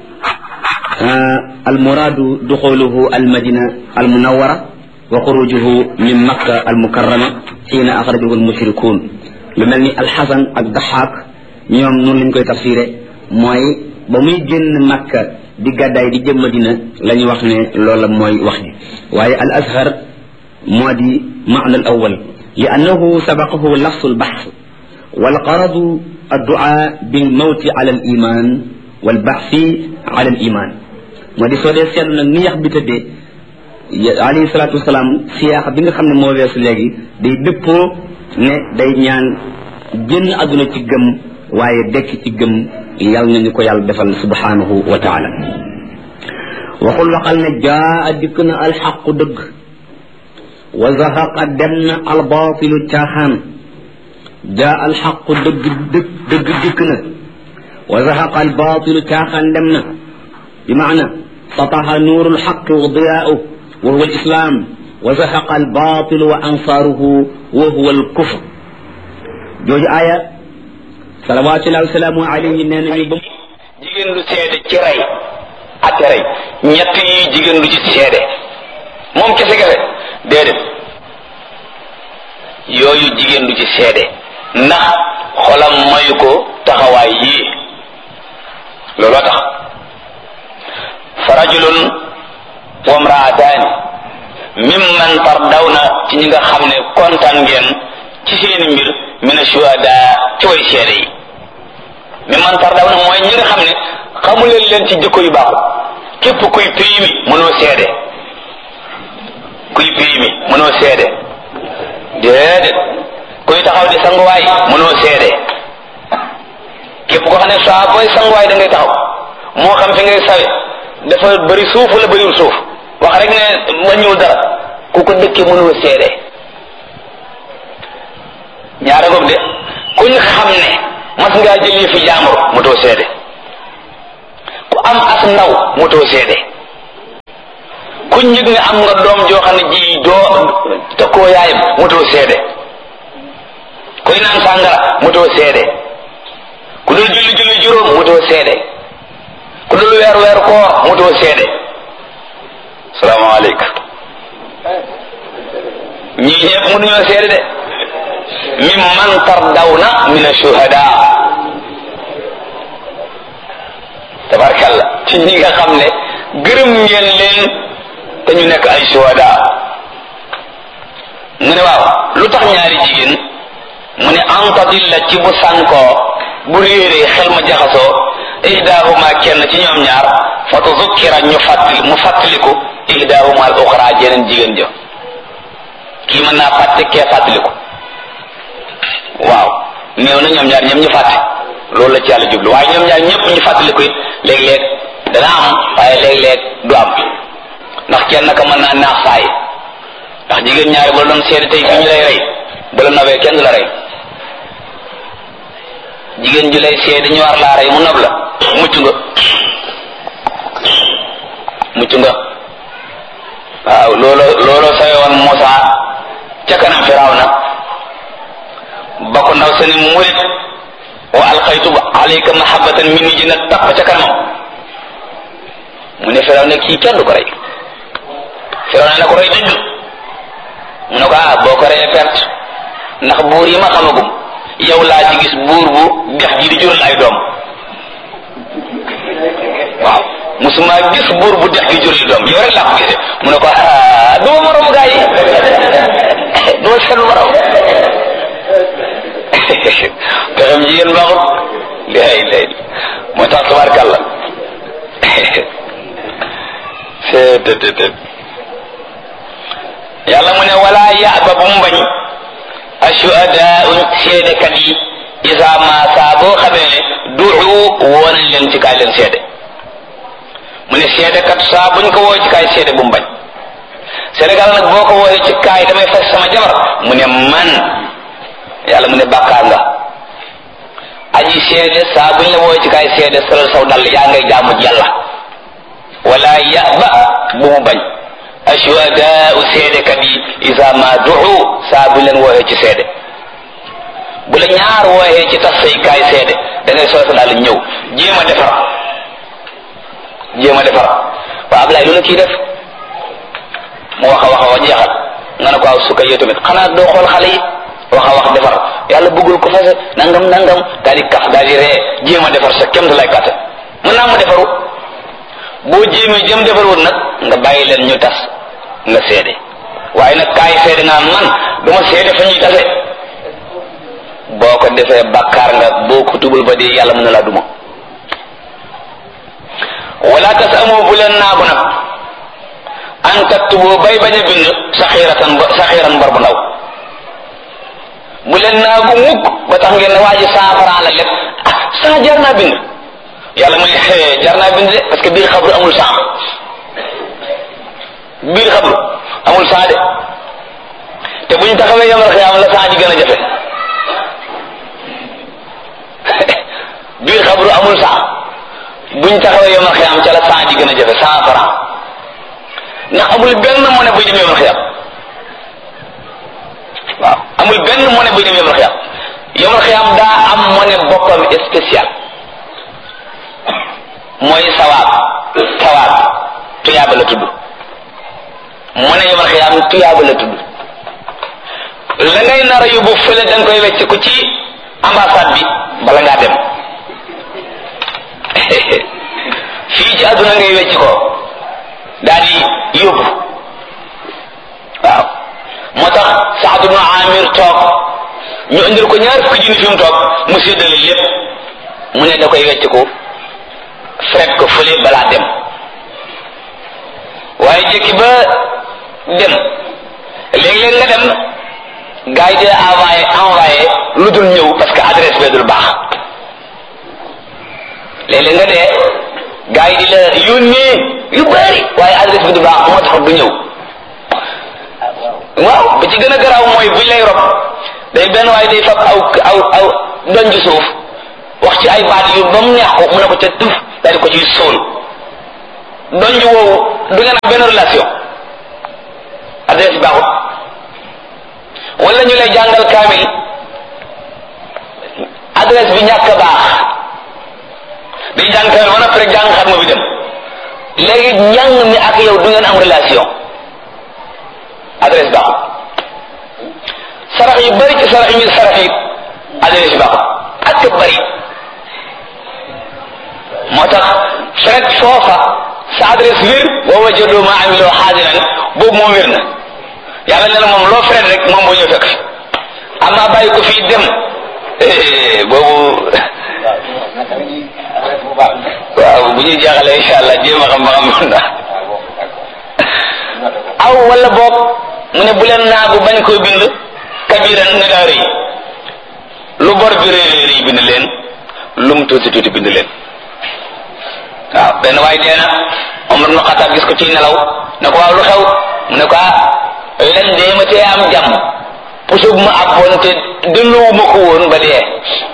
almuraadu duxuluhu almadina almunawara wa xurujuhu min makka almukarrama xiina axrajahu almushrikuun lu mel ni alxasan ak daxaak ñoom noonu lañ koy tafsiré mooy ba muy génn makka di gàddaay di jëm madina la ñu wax ne loola mooy wax ji waaye al azhar moo di maana al awal li annahu sabaqahu lafsu albaxs walgaradu adduaa bilmawti ala aliman walbaxsi ala aliman moo di soo dee seetlu nag ni yax bi tëddee alayhi salaatu wasalaam siyaaxa bi nga xam ne moo weesu léegi day dëppoo ne day ñaan génn àdduna ci gëm waaye dekk ci gëm yàlla nañu ko yàlla defal subhanahu wa taala waxul waxal ne jaa dikk na alxaqu dëgg wa zahaqa dem na albaatilu caaxaan jaa alxaqu dëgg dikk na wa zahaqa albaatilu caaxaan dem na bi maana sataha nuuru alxaqi wa diyaa'uhu wa huwa alislam wa zahaqa albaatilu wa ansaaruhu wa huwa alkufr jooju aaya salawaatullahi wa salaamu alayhi nee nañu ba jigéen lu seede ci rey ak rey ñett yi jigéen lu ci seede moom kese kese déedéet yooyu jigéen lu ci seede ndax xolam mayu ko taxawaay yii looloo tax fa rajulun wa mraataani mimman tardawna ci ñi nga xam ne kontaan ngeen ci seen mbir min ashuhada ci way seede yi mimman tardawna mooy ñi nga xam ne xamuleen leen ci jikko yu baaxul képp kuy pays mi mënoo seede kuy pays mi mënoo seede déedéet kuy taxaw di sanguwaay mënoo seede képp koo xam ne saa booy sanguwaay da ngay taxaw moo xam fi ngay sawe dafa bëri suuf wala bëriwul suuf wax rek ne wàññiwul dara ku ko dëkkee mënoo seede ñaare goog de kuñ xam ne mas ngaa jëlee fi jaambur mu doo seede am as ndaw motoo seede kuñ yëg ne am nga doom joo xam ne ji doo tëkkoo yaayam motoo seede kuy naan sàngara motoo seede ku dul julli juróom motoo seede ku dul weer koor motoo seede salaamaaleykum ñii ñëpp mënuñoo seede de mimman tardawna min ashuhada tabarkalla ci ñi nga xam ne gërëm ngeen leen te ñu nekk ay shuhada mu ne waaw lu tax ñaari jigéen mu ne antadilla ci bu sànkoo bu réeree xel ma jaxasoo ihdahuma kenn ci ñoom ñaar fa tuzukkira mu fàttaliku ihdahuma al uxra jeneen jigéen ja kii mën naa fàtte kee fàttaliku waaw néew na ñoom ñaar ñëpp ñu fàtte loolu la ci yàlla jublu waaye ñoom ñaar ñëpp ñu fàttaliku it léeg-léeg dana am waaye léeg-léeg du am ndax kenn ka mën naa naax saay ndax jigéen ñaari bu la doon seede tey fii ñu lay rey bu la nobee kenn du la rey jigéen ju lay seede ñu war laa rey mu nob la mucc nga waaw looloo sawe woon Muusa ca kanam Firawna ba ko ndaw sa ni murit wa alqaytu alayka mahabbatan minni ji nag tapp ca kanamam mu ne Firawna kii kenn du ko rey Firawna na ko rey dëgg mu ne ko boo ko reyee perte ndax buur yi ma xamagum yow laa ci gis buur bu dex ji di jural ay doom waaw musuma gis buur bu dex gi jural doom yow rek laa ko gisee mu ne ko duma morom gaa yi duma seen morom pexem jigéen baaxut lay moo tax tabarkàlla yàlla mu ne wala yaaba bu mu bañ ashuhadaa'u seedekat yi isa ma saa boo xamee ne du'u woo nañ leen ci kaay leen seede mu ne seedekat saa buñ ko woo ci kaay seede bu mu bañ Sénégal nag boo ko wooyee ci kaay damay fas sama jabar mu ne man yàlla mu ne bàkkaar nga aji seede saa buñ la wooyee ci kaay seede solal saw dal yaa ngay jaamu yàlla wala yaba bu mu bañ ashuhadaa'u seedekat yi isa ma du'u saa buñ leen wooyee ci seede bu la ñaar wooyee ci tas say kaay seede da ngay solal sa dal ñëw jéem a defar waaw Ablaye lu la kii def mu wax a jeexal nga ne ko aw sukka yow tamit xanaa doo xool xale yi wax defar yàlla bëggul ko fase nangam daal di kaf daal di ree jéem a defar sa kem lay kàttan mën naa mu defaru boo jéemee jëm defarul nag nga bàyyi leen ñu tas nga seede waaye nag kaay seede nga man duma seede fa ñuy tase boo ko defee bàkkaar nga boo ko tubul ba dee yàlla mën na laa duma wala tas amoo bu leen naagu nag an taktubu bay bañ a bind saxiiran bor bu ndaw bu leen naagu mukk ba tax ngeen ne waa ji 100 francs la lépp jar naa bind yàlla muy jar naa bind de parce que biir xabru amul 100 biir xabru amul 100 de te buñ taxawee yomal xiyaam la 100 ji gën a jafe biir xabru amul 100 buñ taxawee yomal xiyaam ca la 100 ji gën a jafe 100 francs ndax amul benn monnaie buy dem yomal xiyaam waaw amul benn monnaie buy dem yomal xiyaam daa am monnaie boppam spécial mooy sawaab tuyaaba la tudd monnaie yomal xiyaam tuyaaba la tudd la ngay nar a yóbbu fële da nga koy wecc ko ci ambassade bi bala ngaa dem fii ci àdduna ngay wecc ko daal di yóbbu waaw moo tax Saad ibn Amir toog ñu indil ko ñaar fukki junni fi mu toog mu séddale lépp mu ne da koy wecc ko fekk ko fële balaa dem waaye jëkki ba dem léeg-léeg nga dem gars yi di envoyé lu dul ñëw parce que adresse bee dul baax léeg-léeg nga dee gars yi di la yónnee yu bari waaye adresse bi du baax moo tax du ñëw waaw ba ci gën a garaaw mooy buñ lay rob day benn waaye day fab aw donj suuf wax ci ay baat yu ba mu neex ko mu ne ko ca tuf daal di ko ciy sóol donj woowu du ngeen am benn relation adresse baaxut wala ñu lay jàngal kaamil adresse bi ñàkk a baax dañ jàng kaamil ba noppi rek jàng xatma bi dem léegi njàng mi ak yow du ngeen am relation adresse baaxut sarax yu bari ci sarax yi sarax yi adresse baaxut ak bari moo tax fekk foofa sa adresse wér wa wajadu ma amiloo xaadiran boobu moom wér na yàlla ne la moom loo fret rek moom boo ñëw fekk fi amma bàyyi ko fii dem boobu waaw bu ñuy jeexalee incha allah jéem a xam ba xam na aw wala boog mu ne bu leen naagu bañ koo bind kabiran ne daa rëy lu bor bi rëy bind leen lu mu tuuti tuuti bind leen waaw benn waay dee na Omar ibn Khattab gis ko ci nelaw ne ko waaw lu xew mu ne ko len dee ma tee am jàmm puso bu ma abboon te delloowu ma ko woon ba dee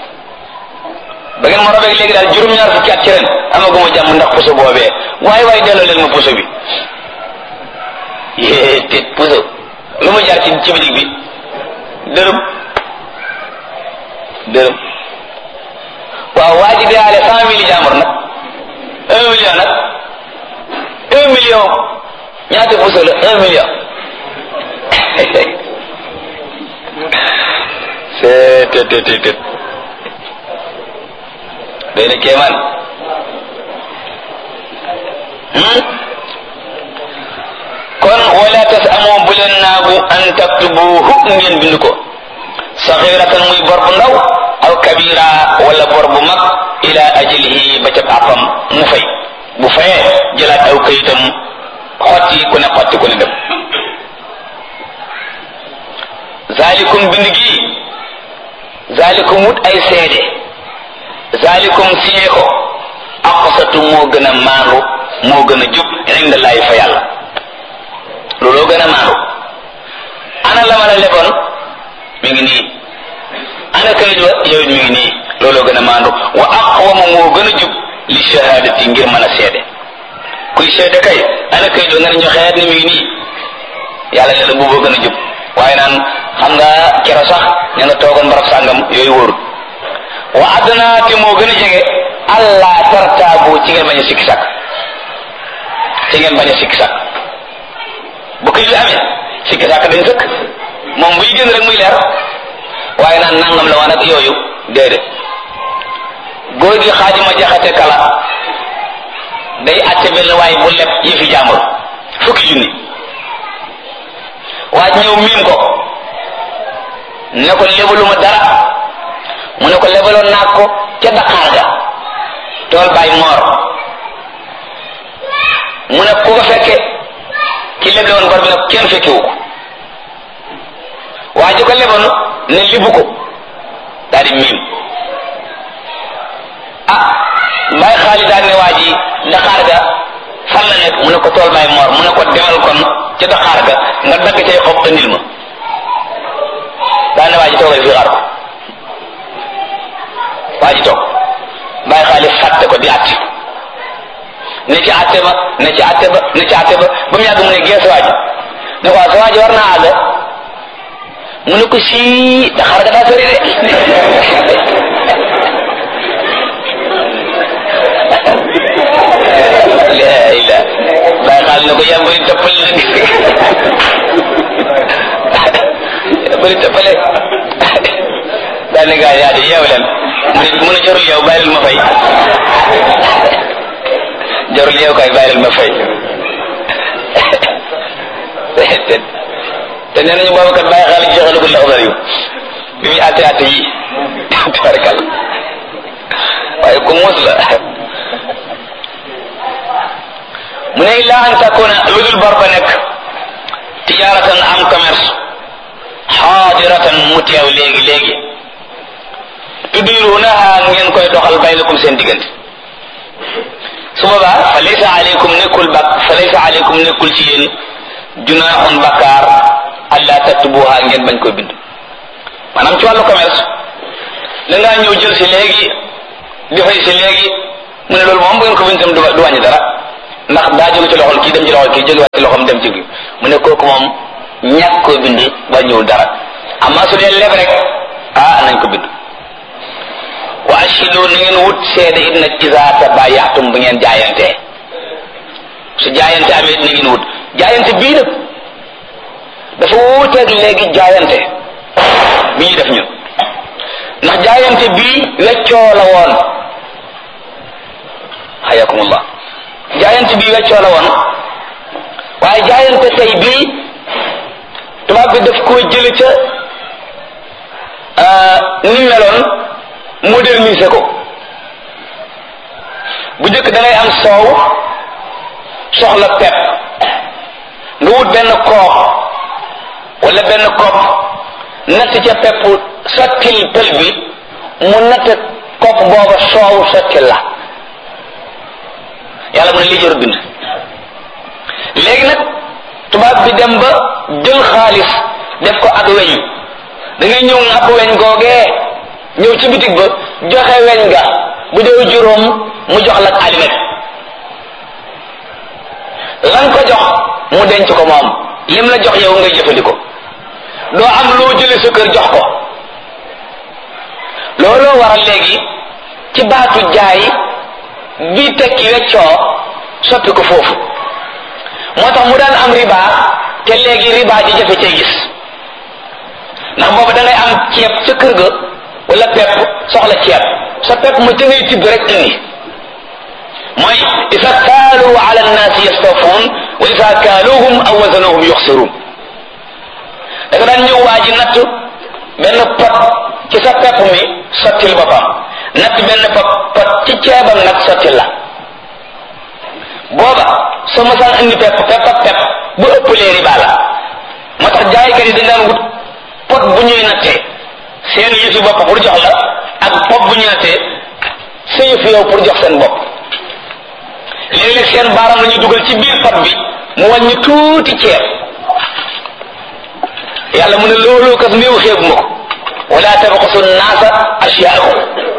ba ngeen ma robeeg léegi daal juróom-ñaar fukki at ci ren amaguma jàmm ndax puso boobee waaye delloo leen ma puso bi yée te puso lu ma jaar ci bitig bi dërëm waaw waa ji deyaale 100 000 jàmbur nag 1 million nag 1 million ñaata puso la 1 million c'est doy na kéemaan kon wala tasamoo bu leen naagu an taktubuhu ngeen bind ko saxiratan muy bor bu ndaw aw kabira wala bor bu mag ila ajlihi ba ca àppam mu fay bu fayee jëlaat aw kayitam xotti ku ne dem zalikum bind gi zalikum wut ay seede zalikum siyee ko aqsatu moo gën a maandu moo gën a jub indallahi fa yàlla looloo gën a maandu ana la ma la leboon mi ngi nii ana kayit wa yow mi ngi nii looloo gën a maandu wa aqwama moo gën a jub li shahadati ngir mën a seede kuy seede kay ana kayit wa nga ne ñu xeet ni mi ngi nii yàlla ne la booboo gën a jub waaye naan xam nga kero sax ña nga toogoon barab sàngam yooyu wóorul wa adna te moo gën a jege allah tartaabu ci ngeen bañ a sikki sàkk bu kayit amee sikki sàkk dañ sëkk moom buy gën rek muy leer waaye naan nangam la woon ak yooyu déedéet góor gi Xaadima Jaxate Kala day àtte benn waaye bu leb yëfi jàmbur 10,000 waaj ñëw miim ko ne ko lebaluma dara mu ne ko lebaloon naa ko ca Dakar ga tool bay moor mu ne ku ko fekke ki leble woon bor bi nag kenn fekkewu ko waa ji ko leboon ne libu ko daal di miim Baay Xaali daal ne waa ji Dakar ga fan la nekk mu ne ko tool bay moor mu ne ko demal kon ca Dakar ga nga dagg cay xob andil ma daa ne waa ji toogal fii xaar ko waa ji toog Baay Xaali fàtte ko di àtte ne ci àtte ba ba mu yàgg mu ne gees waa ji ne ko sa waa ji war naa àgg mu ne ko sii Dakar ga daa sori de la ila Baay Xaali ne ko yaa bëri toppale yaa bëri toppale daal ne gaa yaa di yeew leen mu ne jarul yeew bàyyil ma fay jarul yeew kay bàyyil ma fay te nee nañu boobu kat Baay Xaali jeexalagul la xabar yu bi muy àtte yi tabarkal waaye ku muus la mu ne illa an takuna lu dul bor ba nekk tijaaratan am commerce xaadiratan mu teew léegi tudirunaha ngeen koy doxal baynakum seen diggante su boobaa fa laysa aleykum nekkul ci yéen junaaxun bakkaar alla taktubuha ngeen bañ koy bind maanaam ci wàllu commerce da ngaa ñëw jël si léegi di fay si léegi mu ne loolu moom bu ngeen ko bind tam du wàññi dara ndax daa jóge ci loxol kii dem ci loxol kii jógewaat ci loxom dem ci kii mu ne kooku moom ñàkk koo bind ba ñëwul dara amma su dee leb rek nañ ko bind. wa ashhidu na ngeen wut seede it nag iza tabayatum bu ngeen jaayantee su jaayante amee it na ngeen wut jaayante bii nag dafa wuuteeg léegi jaayante bi ñuy def ñun ndax jaayante bii weccoo la woon hayakumullah jaayante bii weccoo la woon waaye jaayante tey bii tubaab bi daf koo jële ca ni meloon moderniser ko bu njëkk da ngay am soow soxla pepp nga wut benn koox wala benn kopp natt ca pepp sottil pël bi mu natt kopp booba soow sottil la yàlla mu ne lii jarul bind léegi nag tubaab bi dem ba jël xaalis def ko ak weñ da ngay ñëw ŋàpp weñ googee ñëw ci bitig ba joxe weñ ga bu dee juróom mu jox la alimet lan ko jox mu denc ko moom lim la jox yow ngay jëfandikoo doo am loo jële sa kër jox ko looloo waral léegi ci baatu jaay bi tekki weccoo soppi ko foofu moo tax mu daan am riba te léegi riba ji jafe cee gis ndax boobu da ngay am ceeb sa kër ga wala pepp soxla ceeb sa pepp mu ca ngay tibb rek indi mooy isa kaalu ala nnaasi yastawfuun wa isa kaaluhum aw wazanuhum yuxsiruun da nga daan ñëw waa ji natt benn pot ci sa pepp mi sottil boppam natt benn pot ci ceebam nag sottil la booba soo masaan indi pepp bu ëppalee riba la moo tax jaaykat yi dañ daan wut pot bu ñuy nattee seen yëfi bopp pour jox la ak pot bu ñuy nattee sa yëfi yow pour jox seen bopp léeg-léeg seen baaram la ñu dugal ci biir pot bi mu wàññi tuuti ceeb yàlla mu ne loolu kat néew xeebu ma ko wala tabxasu naasa asyaahum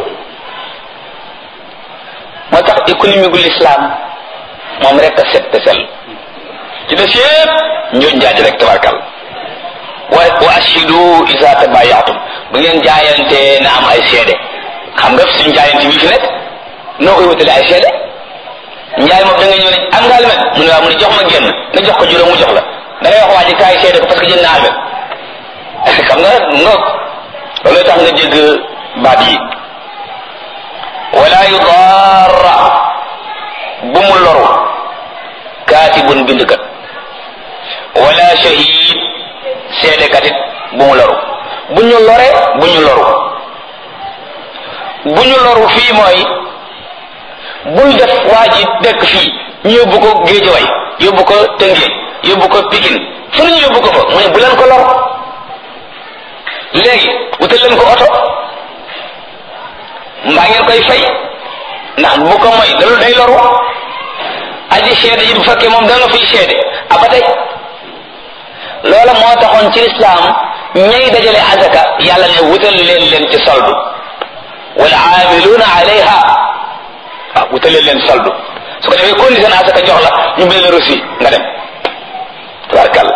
moo tax économie gu l'islam moom rek a set te sell ci des yëpp njoñ njaaj rek tabarkal wa ashhidu iza tabayatum bu ngeen jaayante na am ay seede xam nga suñu jaayante bi fi nekk noo koy wutale ay seede njaay moom da nga ñëw ne am nga almet mu ne waaw mu ne jox ma génn nga jox ko juróom mu jox la da ngay wax waa ji kaay seede ko parce que jënd na almet xam nga ngoog loolu tax nga dégg baat yi wala yudarra bu mu loru kaatibun bindkat wala shahid seedekat it bu mu loru bu ñu lore bu ñu loru bu ñu loru fii mooy bul def waa ji dëkk fii ñu yóbbu ko Géejawaay yóbbu ko Tëngéej yóbbu ko Pikine fu ñu yóbbu ko fa mu ne bu leen ko lor léegi wutal leen ko oto mbaa ngeen koy fay ndax bu ko moy loolu day loru aji seede yi bu fekkee moom da nga fiy seede abatay loola moo taxoon ci lislaam ñay dajale azaka yàlla ne wutal leen ci soldu wal aamiluuna alayha wutal leen soldu su ko defee condition azaka jox la ñu bind la reçu nga dem tabarkàlla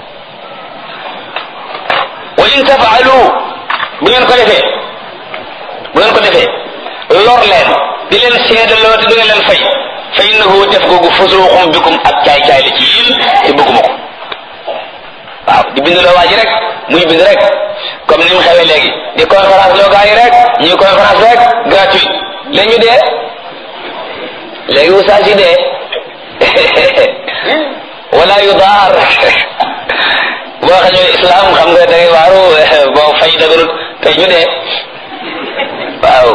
wa in tafaalu bu ngeen ko defee lor leen di leen seedaloo te du ngeen leen fay fa innahu def googu fusuuqum bikum ak caay-caay la ci yéen te bëgguma ko waaw di bind loo waa ji rek muy bind rek comme ni mu xewee léegi di conférence loo gaa yi rek ñuy conférence rek gratuite léegi ñu dee léegi wusaas yi dee wala yu daar boo xam ne islam xam nga da ngay waaru boo fay daganut tey ñu dee waaw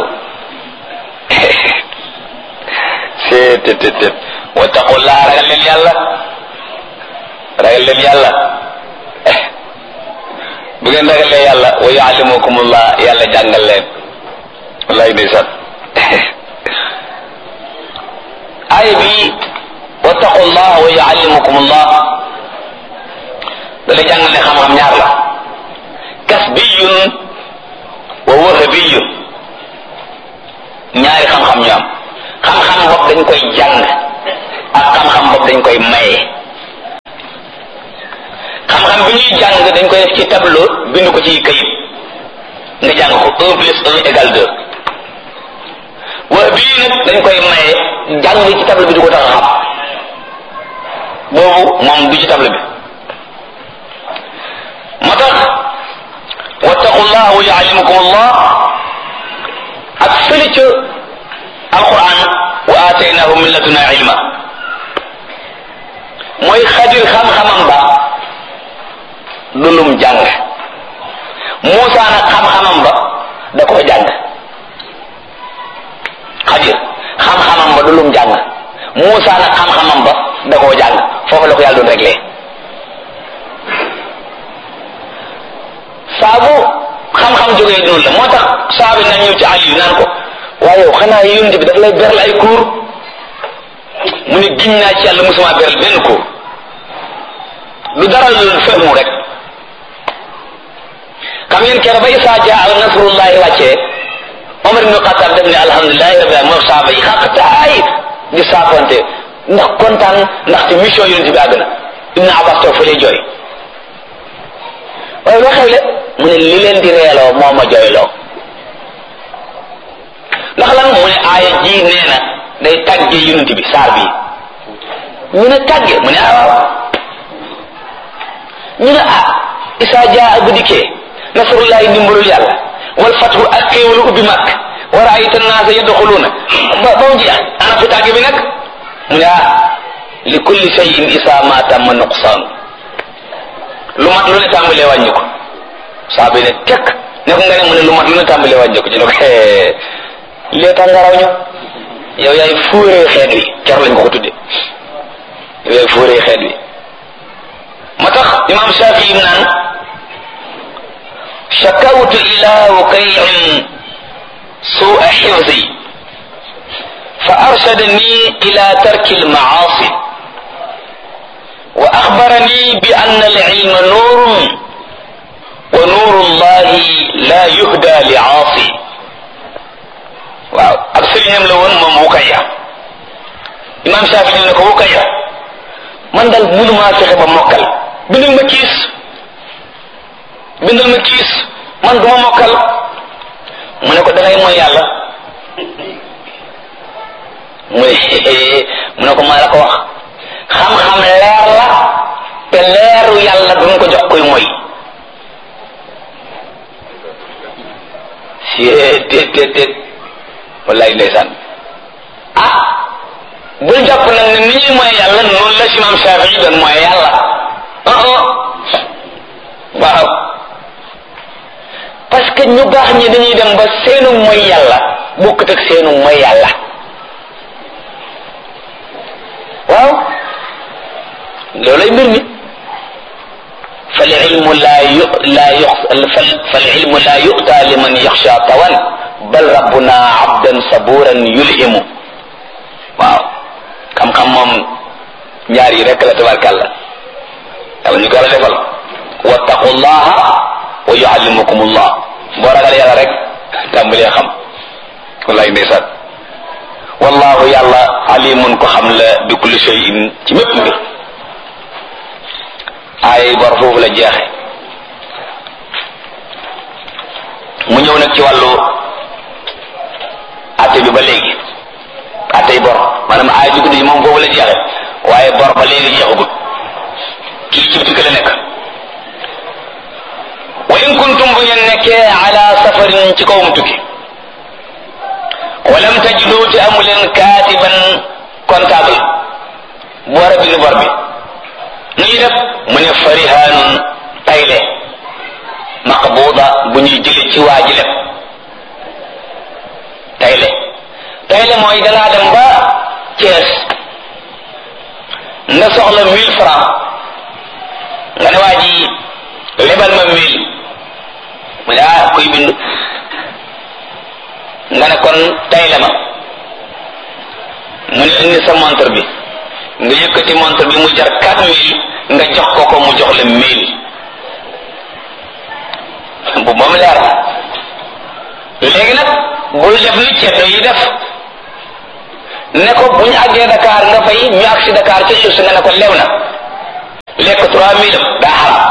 seet wattaqullaa ragal leen yàlla bu ngeen ragalee yàlla wa yuallimukumullah yàlla jàngal leen wallaay ndeysaan aaya bi wattaqullah wa yuallimukumullah da lay jàngal ne xam-xam ñaar la kasbiyun wa wahabiyun ñaari xam-xam ñu am xam-xam bopp dañ koy jàng ak xam-xam boobu dañ koy maye. xam-xam bi ñuy jàng dañ koy def ci tableau bind ko ci kayit nga jàng ko 1 plus 1 égale 2 wax bii nag dañ koy maye jàng ci tableau bi du ko tax a xam boobu moom du ci tableau bi. moo tax wattaqullah wa yuallimukum allah ak fële ca alquran wa aataynahu min laduna ilma mooy Xadir xam-xamam ba du lum jàng Muusa nag xam-xamam ba da koo jàng. Xadir xam-xamam ba du lum jàng Muusa nag xam-xamam ba da koo jàng foofu la ko yàlla doon réglé. saabu xam-xam jógee noonu la moo tax saabi na ñëw ci Aliyu naan ko waaye yow xanaa yonent bi daf lay beral ay cours mu ne giñ naa ci yàlla musuma beral benn cours lu dara lu fehmu rek. xam ngeen keroog ba Isaa jaa nasrullahi wàccee Omar ibn Xattaab def ne alhamdulilahi rabbil aalamiin moo saaba yi xaq taay di saafonte ndax kontaan ndaxte mission yonent bi àgg na. Ibn Abbas toog fa lay jooy waaye waxee le mu ne li leen di reeloo moo ma jooyloo ndax lan mu ne aaya ji nee na day tàgge yonent bi saar bi ñu ne tàgge mu ne waaw ñu ne Isaa jaa bu dikkee nasrullahi ndimbalul yàlla wal fathu ak xéewalu ubbi màkk wa raayta naasa yadxuluuna ba mu jeex ana fu tàgge bi nag mu ne li kulli shay'in isaa ma tamma nuqsaan lu mat lu ne tàmbalee wàññi ko saa bi ne tekk ne ko nga ne mu ne lu mat lu ne tàmbalee wàññi ko ci ne ko lee tax nga raw ñu yow yaay fuuree xeet wi ker lañ ko ko tudde yow yaay fuuree xeet wi ma tax imam Shafii naan shakawtu ila Wukay'in su'a hifzi fa arshadani ila tarki al-ma'asi wa axbarani bi anna al-ilma nuurun wa nuuru llahi la yuhda li aasi. waaw ab sëriñam la woon moom Wukayya. Imam Shaafi ne ko Wukayya man daal mënumaa fexe ba mokkal bindal ma kiis man duma mokkal mu ne ko dangay mooy yàlla mu ne ko maa la ko wax xam-xam leer la te leeru yàlla duñ ko jox koy mooy si déet wallaay ndeysaan bul jàpp nag ne ni ñuy mooy yàlla noonu la si Imam Shafii doon mooy yàlla waaw parce que ñu baax ñi dañuy dem ba seenu mooy yàlla bokkut ak seenu mooy yàlla waaw loolay mbir mi fal ilmu la yu'ta liman yaxsha tawan bal rabbuna abdan saburan yulhimu. waaw xam-xam moom ñaar yi rek la tabarkàlla yàlla ñu ko la defal wattaqullaha wa yuallimukumullah boo ragal yàlla rek tàmbalee xam wallaay ndeysaan wallahu yàlla alimun ko xam la bi kulli shay'in ci mépp mbir. ay bor foofu la jeexe mu ñëw nag ci wàllu atte bi ba léegi attey bor maanaam ay jugudi yi moom foofu la jeexe waaye bor ba léegi jeexagut kii ci bitik la nekk. wa in kuntum bu ngeen nekkee ala safarin ci kawum tukki walam tajidu te amu leen kaatiban comptable bu war a bind bor bi nu ñuy def mu ne farihanun tayle maqbuda bu ñuy jële ci waa ji lépp tayle mooy dangaa dem ba Thiès nga soxla 1000 francs nga ne waa ji lebal ma 1000 mu ne kuy bind nga ne kon tayle ma mu ne indi sa montre bi nga yëkkati montre bi mu jar 4000 nga jox ko mu jox la 1000 bu moom leer na léegi nag bul def ni ceddo yi def ne ko bu ñu àggee Dakar nga fay ñu agsi Dakar ci suuf si nga ne ko lew na lekk 3000 daa xaram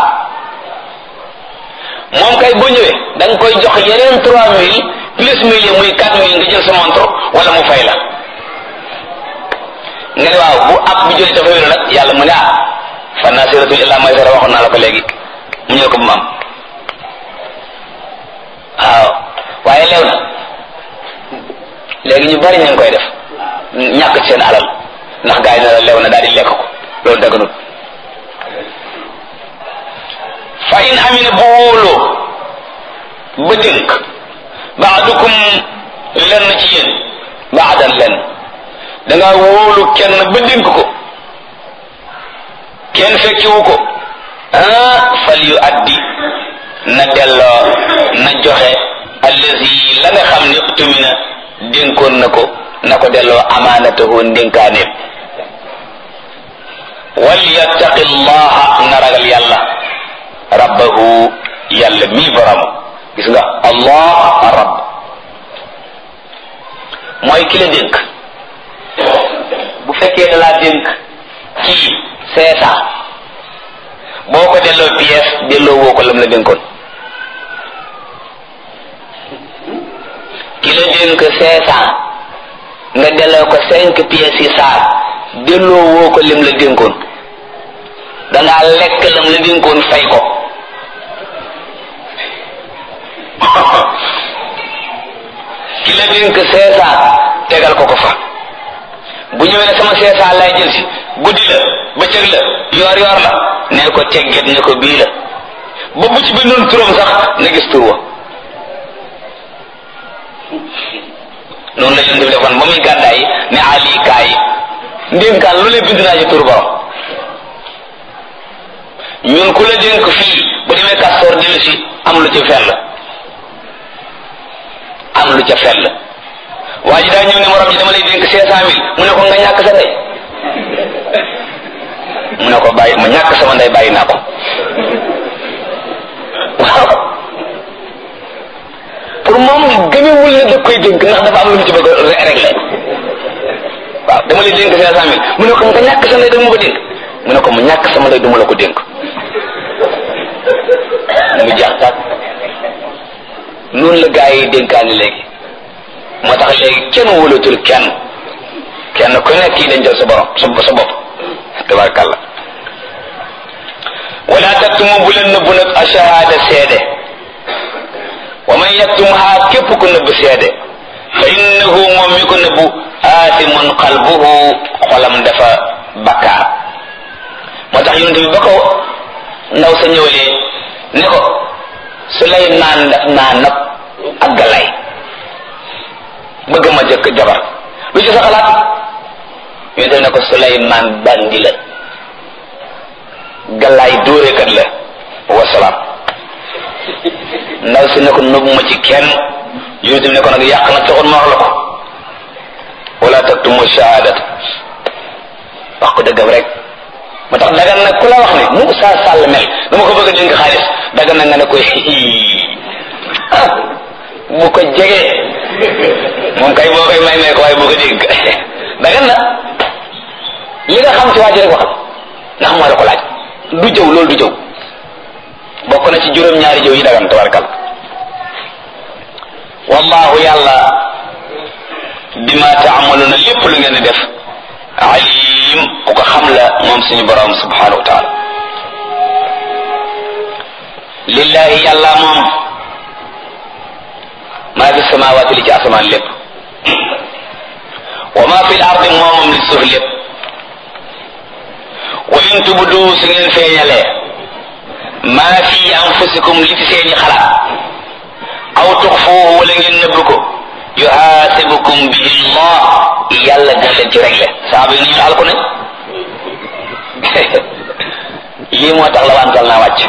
moom kay boo ñëwee da nga koy jox yeneen 3000 plus 1000 yi muy 4000 nga jël sa montre wala mu fay la nga ne waaw bu ab bi jëlee dafa wéru nag yàlla mu ne fa nasiratu illa maysara waxoon naa la ko léegi mu ñëw ko bu maam waaw waaye lew na léegi ñu bari ñu ngi koy def ñàkk ci seen alal ndax gaa yi ne la lew na daal di lekk ko loolu daganut fa in amina bu wóoloo ba dénk baadukum lenn ci yéen baadan lenn dangaa wóolu kenn ba dénk ko kenn fekkiwu ko fal yu addi na delloo na joxe allazi la nga xam ne utumina dénkoon na ko delloo amaanatahu ndénkaaneem wal yattaqi llaha na ragal yàlla rabbahu yàlla mii borom gis nga allah rabb mooy ki la dénk bu fekkee da laa dénk ci 500 boo ko delloo pièce delloo woo ko lam la dénkoon ki la dénk 500 nga delloo ko 5 pièces yi saar delloo woo ko lim la dénkoon dangaa lekk lam la dénkoon fay ko ki la dénk 500 tegal ko fa bu ñëwee ne sama 500 lay jël si guddi la bëccëg la yoor la ne ko tegget ne ko bii la ba bu ci bindoon turam sax na gis tur wa noonu la yonent bi defoon ba muy gàddaay ne Ali kaay ndénkaan lu lee bind naa ci tur borom ñun ku la dénk fii bu demee kastoor dellu si am lu ca fell waa ji daa ñëw ne morom ji dama lay dénk 500000 mu ne ko nga ñàkk sa ndey mu ne ko bàyyi ma ñàkk sama ndey bàyyi naa ko waaw pour moom gëmewul ne da koy dénk ndax dafa am lu mu ci bëgg a régler waaw dama lay dénk 500000 mu ne ko nga ñàkk sa ndey dama ko dénk mu ne ko mu ñàkk sama ndey duma la ko dénk mu jeex tàkk noonu la gaa yi dénkaani léegi moo tax léegi kenn wóolatul kenn ku nekk kii dañ jël sa borom sa bopp tabarkàlla wala taktumu bu leen nëbbu nag ashahada seede wa man yaktumha képp ku nëbb seede fa innahu moom mi ko nëbbu aasimun qalbuhu xolam dafa bakkaar moo tax yonent bi ba ko ndaw sa ñëwalee ne ko Suleymaan daf naa nopp ak Galaay bëgg ma jëkk jabar lu ci sa xalaat yonent bi ne ko Suleymaan bandi la Galaay dóorekat la wasalaam ndaw si ne ko nëbb ma ci kenn yonent bi ne ko nag yàq na taxoon ma wax la ko wala taktumu shahadat wax ko dëggam rek moo tax dagan nag ku la wax ne mu saa sàll mel dama ko bëgg a dénk xaalis dagan nag nga ne koy bu ko jegee moom kay boo koy may ko waaye boo ko dénk dagan na li nga xam ci waa ji rek waxal ndax moo la ko laaj du jëw loolu du jëw bokk na ci juróom-ñaari jëw yi dagan tabarkal wallahu yàlla bima taamaluna lépp lu ngeen di def alim ku ko xam la moom suñu borom subhanahu wa taala lillahi yàlla moom maa fi samawati li ci asamaan lépp wa ma fi l ardi moomam li suuf lépp wa in tubdu su ngeen feeñalee maa fi anfusikum li ci seeni xalaat aw tuxfuuhu wala ngeen nëbb ko yuhaasibukum bihi llah yàlla dina leen ci réglé saaba yi ñu alku nañ lii moo tax la wantal naa wàcc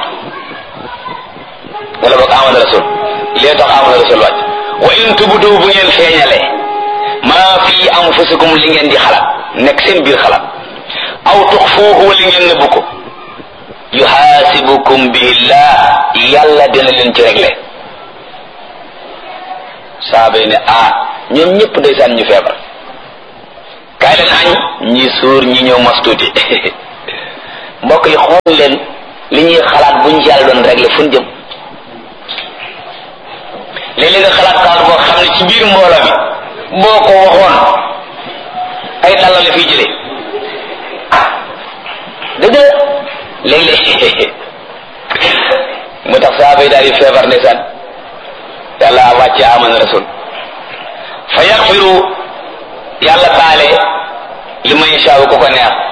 wala boog amana rasul lii tax amana rasul wàcc wa in tubdu bu ngeen feeñalee maa fi anfusikum li ngeen di xalaat nekk seen biir xalaat aw tuxfuuhu wala ngeen nëbb ko yuhaasibukum bihi llah yàlla dina leen ci réglé saaba yi ne ñoom ñëpp ndeysaan ñu feebar kaay leen añ ñi suur ñi ñëw mos tuuti mbokk yi xool leen li ñuy xalaat buñ yàlla doon régler fu ñu jëm léeg-léeg nga xalaat kaar boo xam ne ci biir mbooloo mi boo ko waxoon ay dalla la fiy jëlee dëgg léeg-léeg mu tax saaba yi daal di feebar ndeysaan yàlla wàcce amana rasul fa yaxfiru yàlla baale li man yashaawu ko ko neex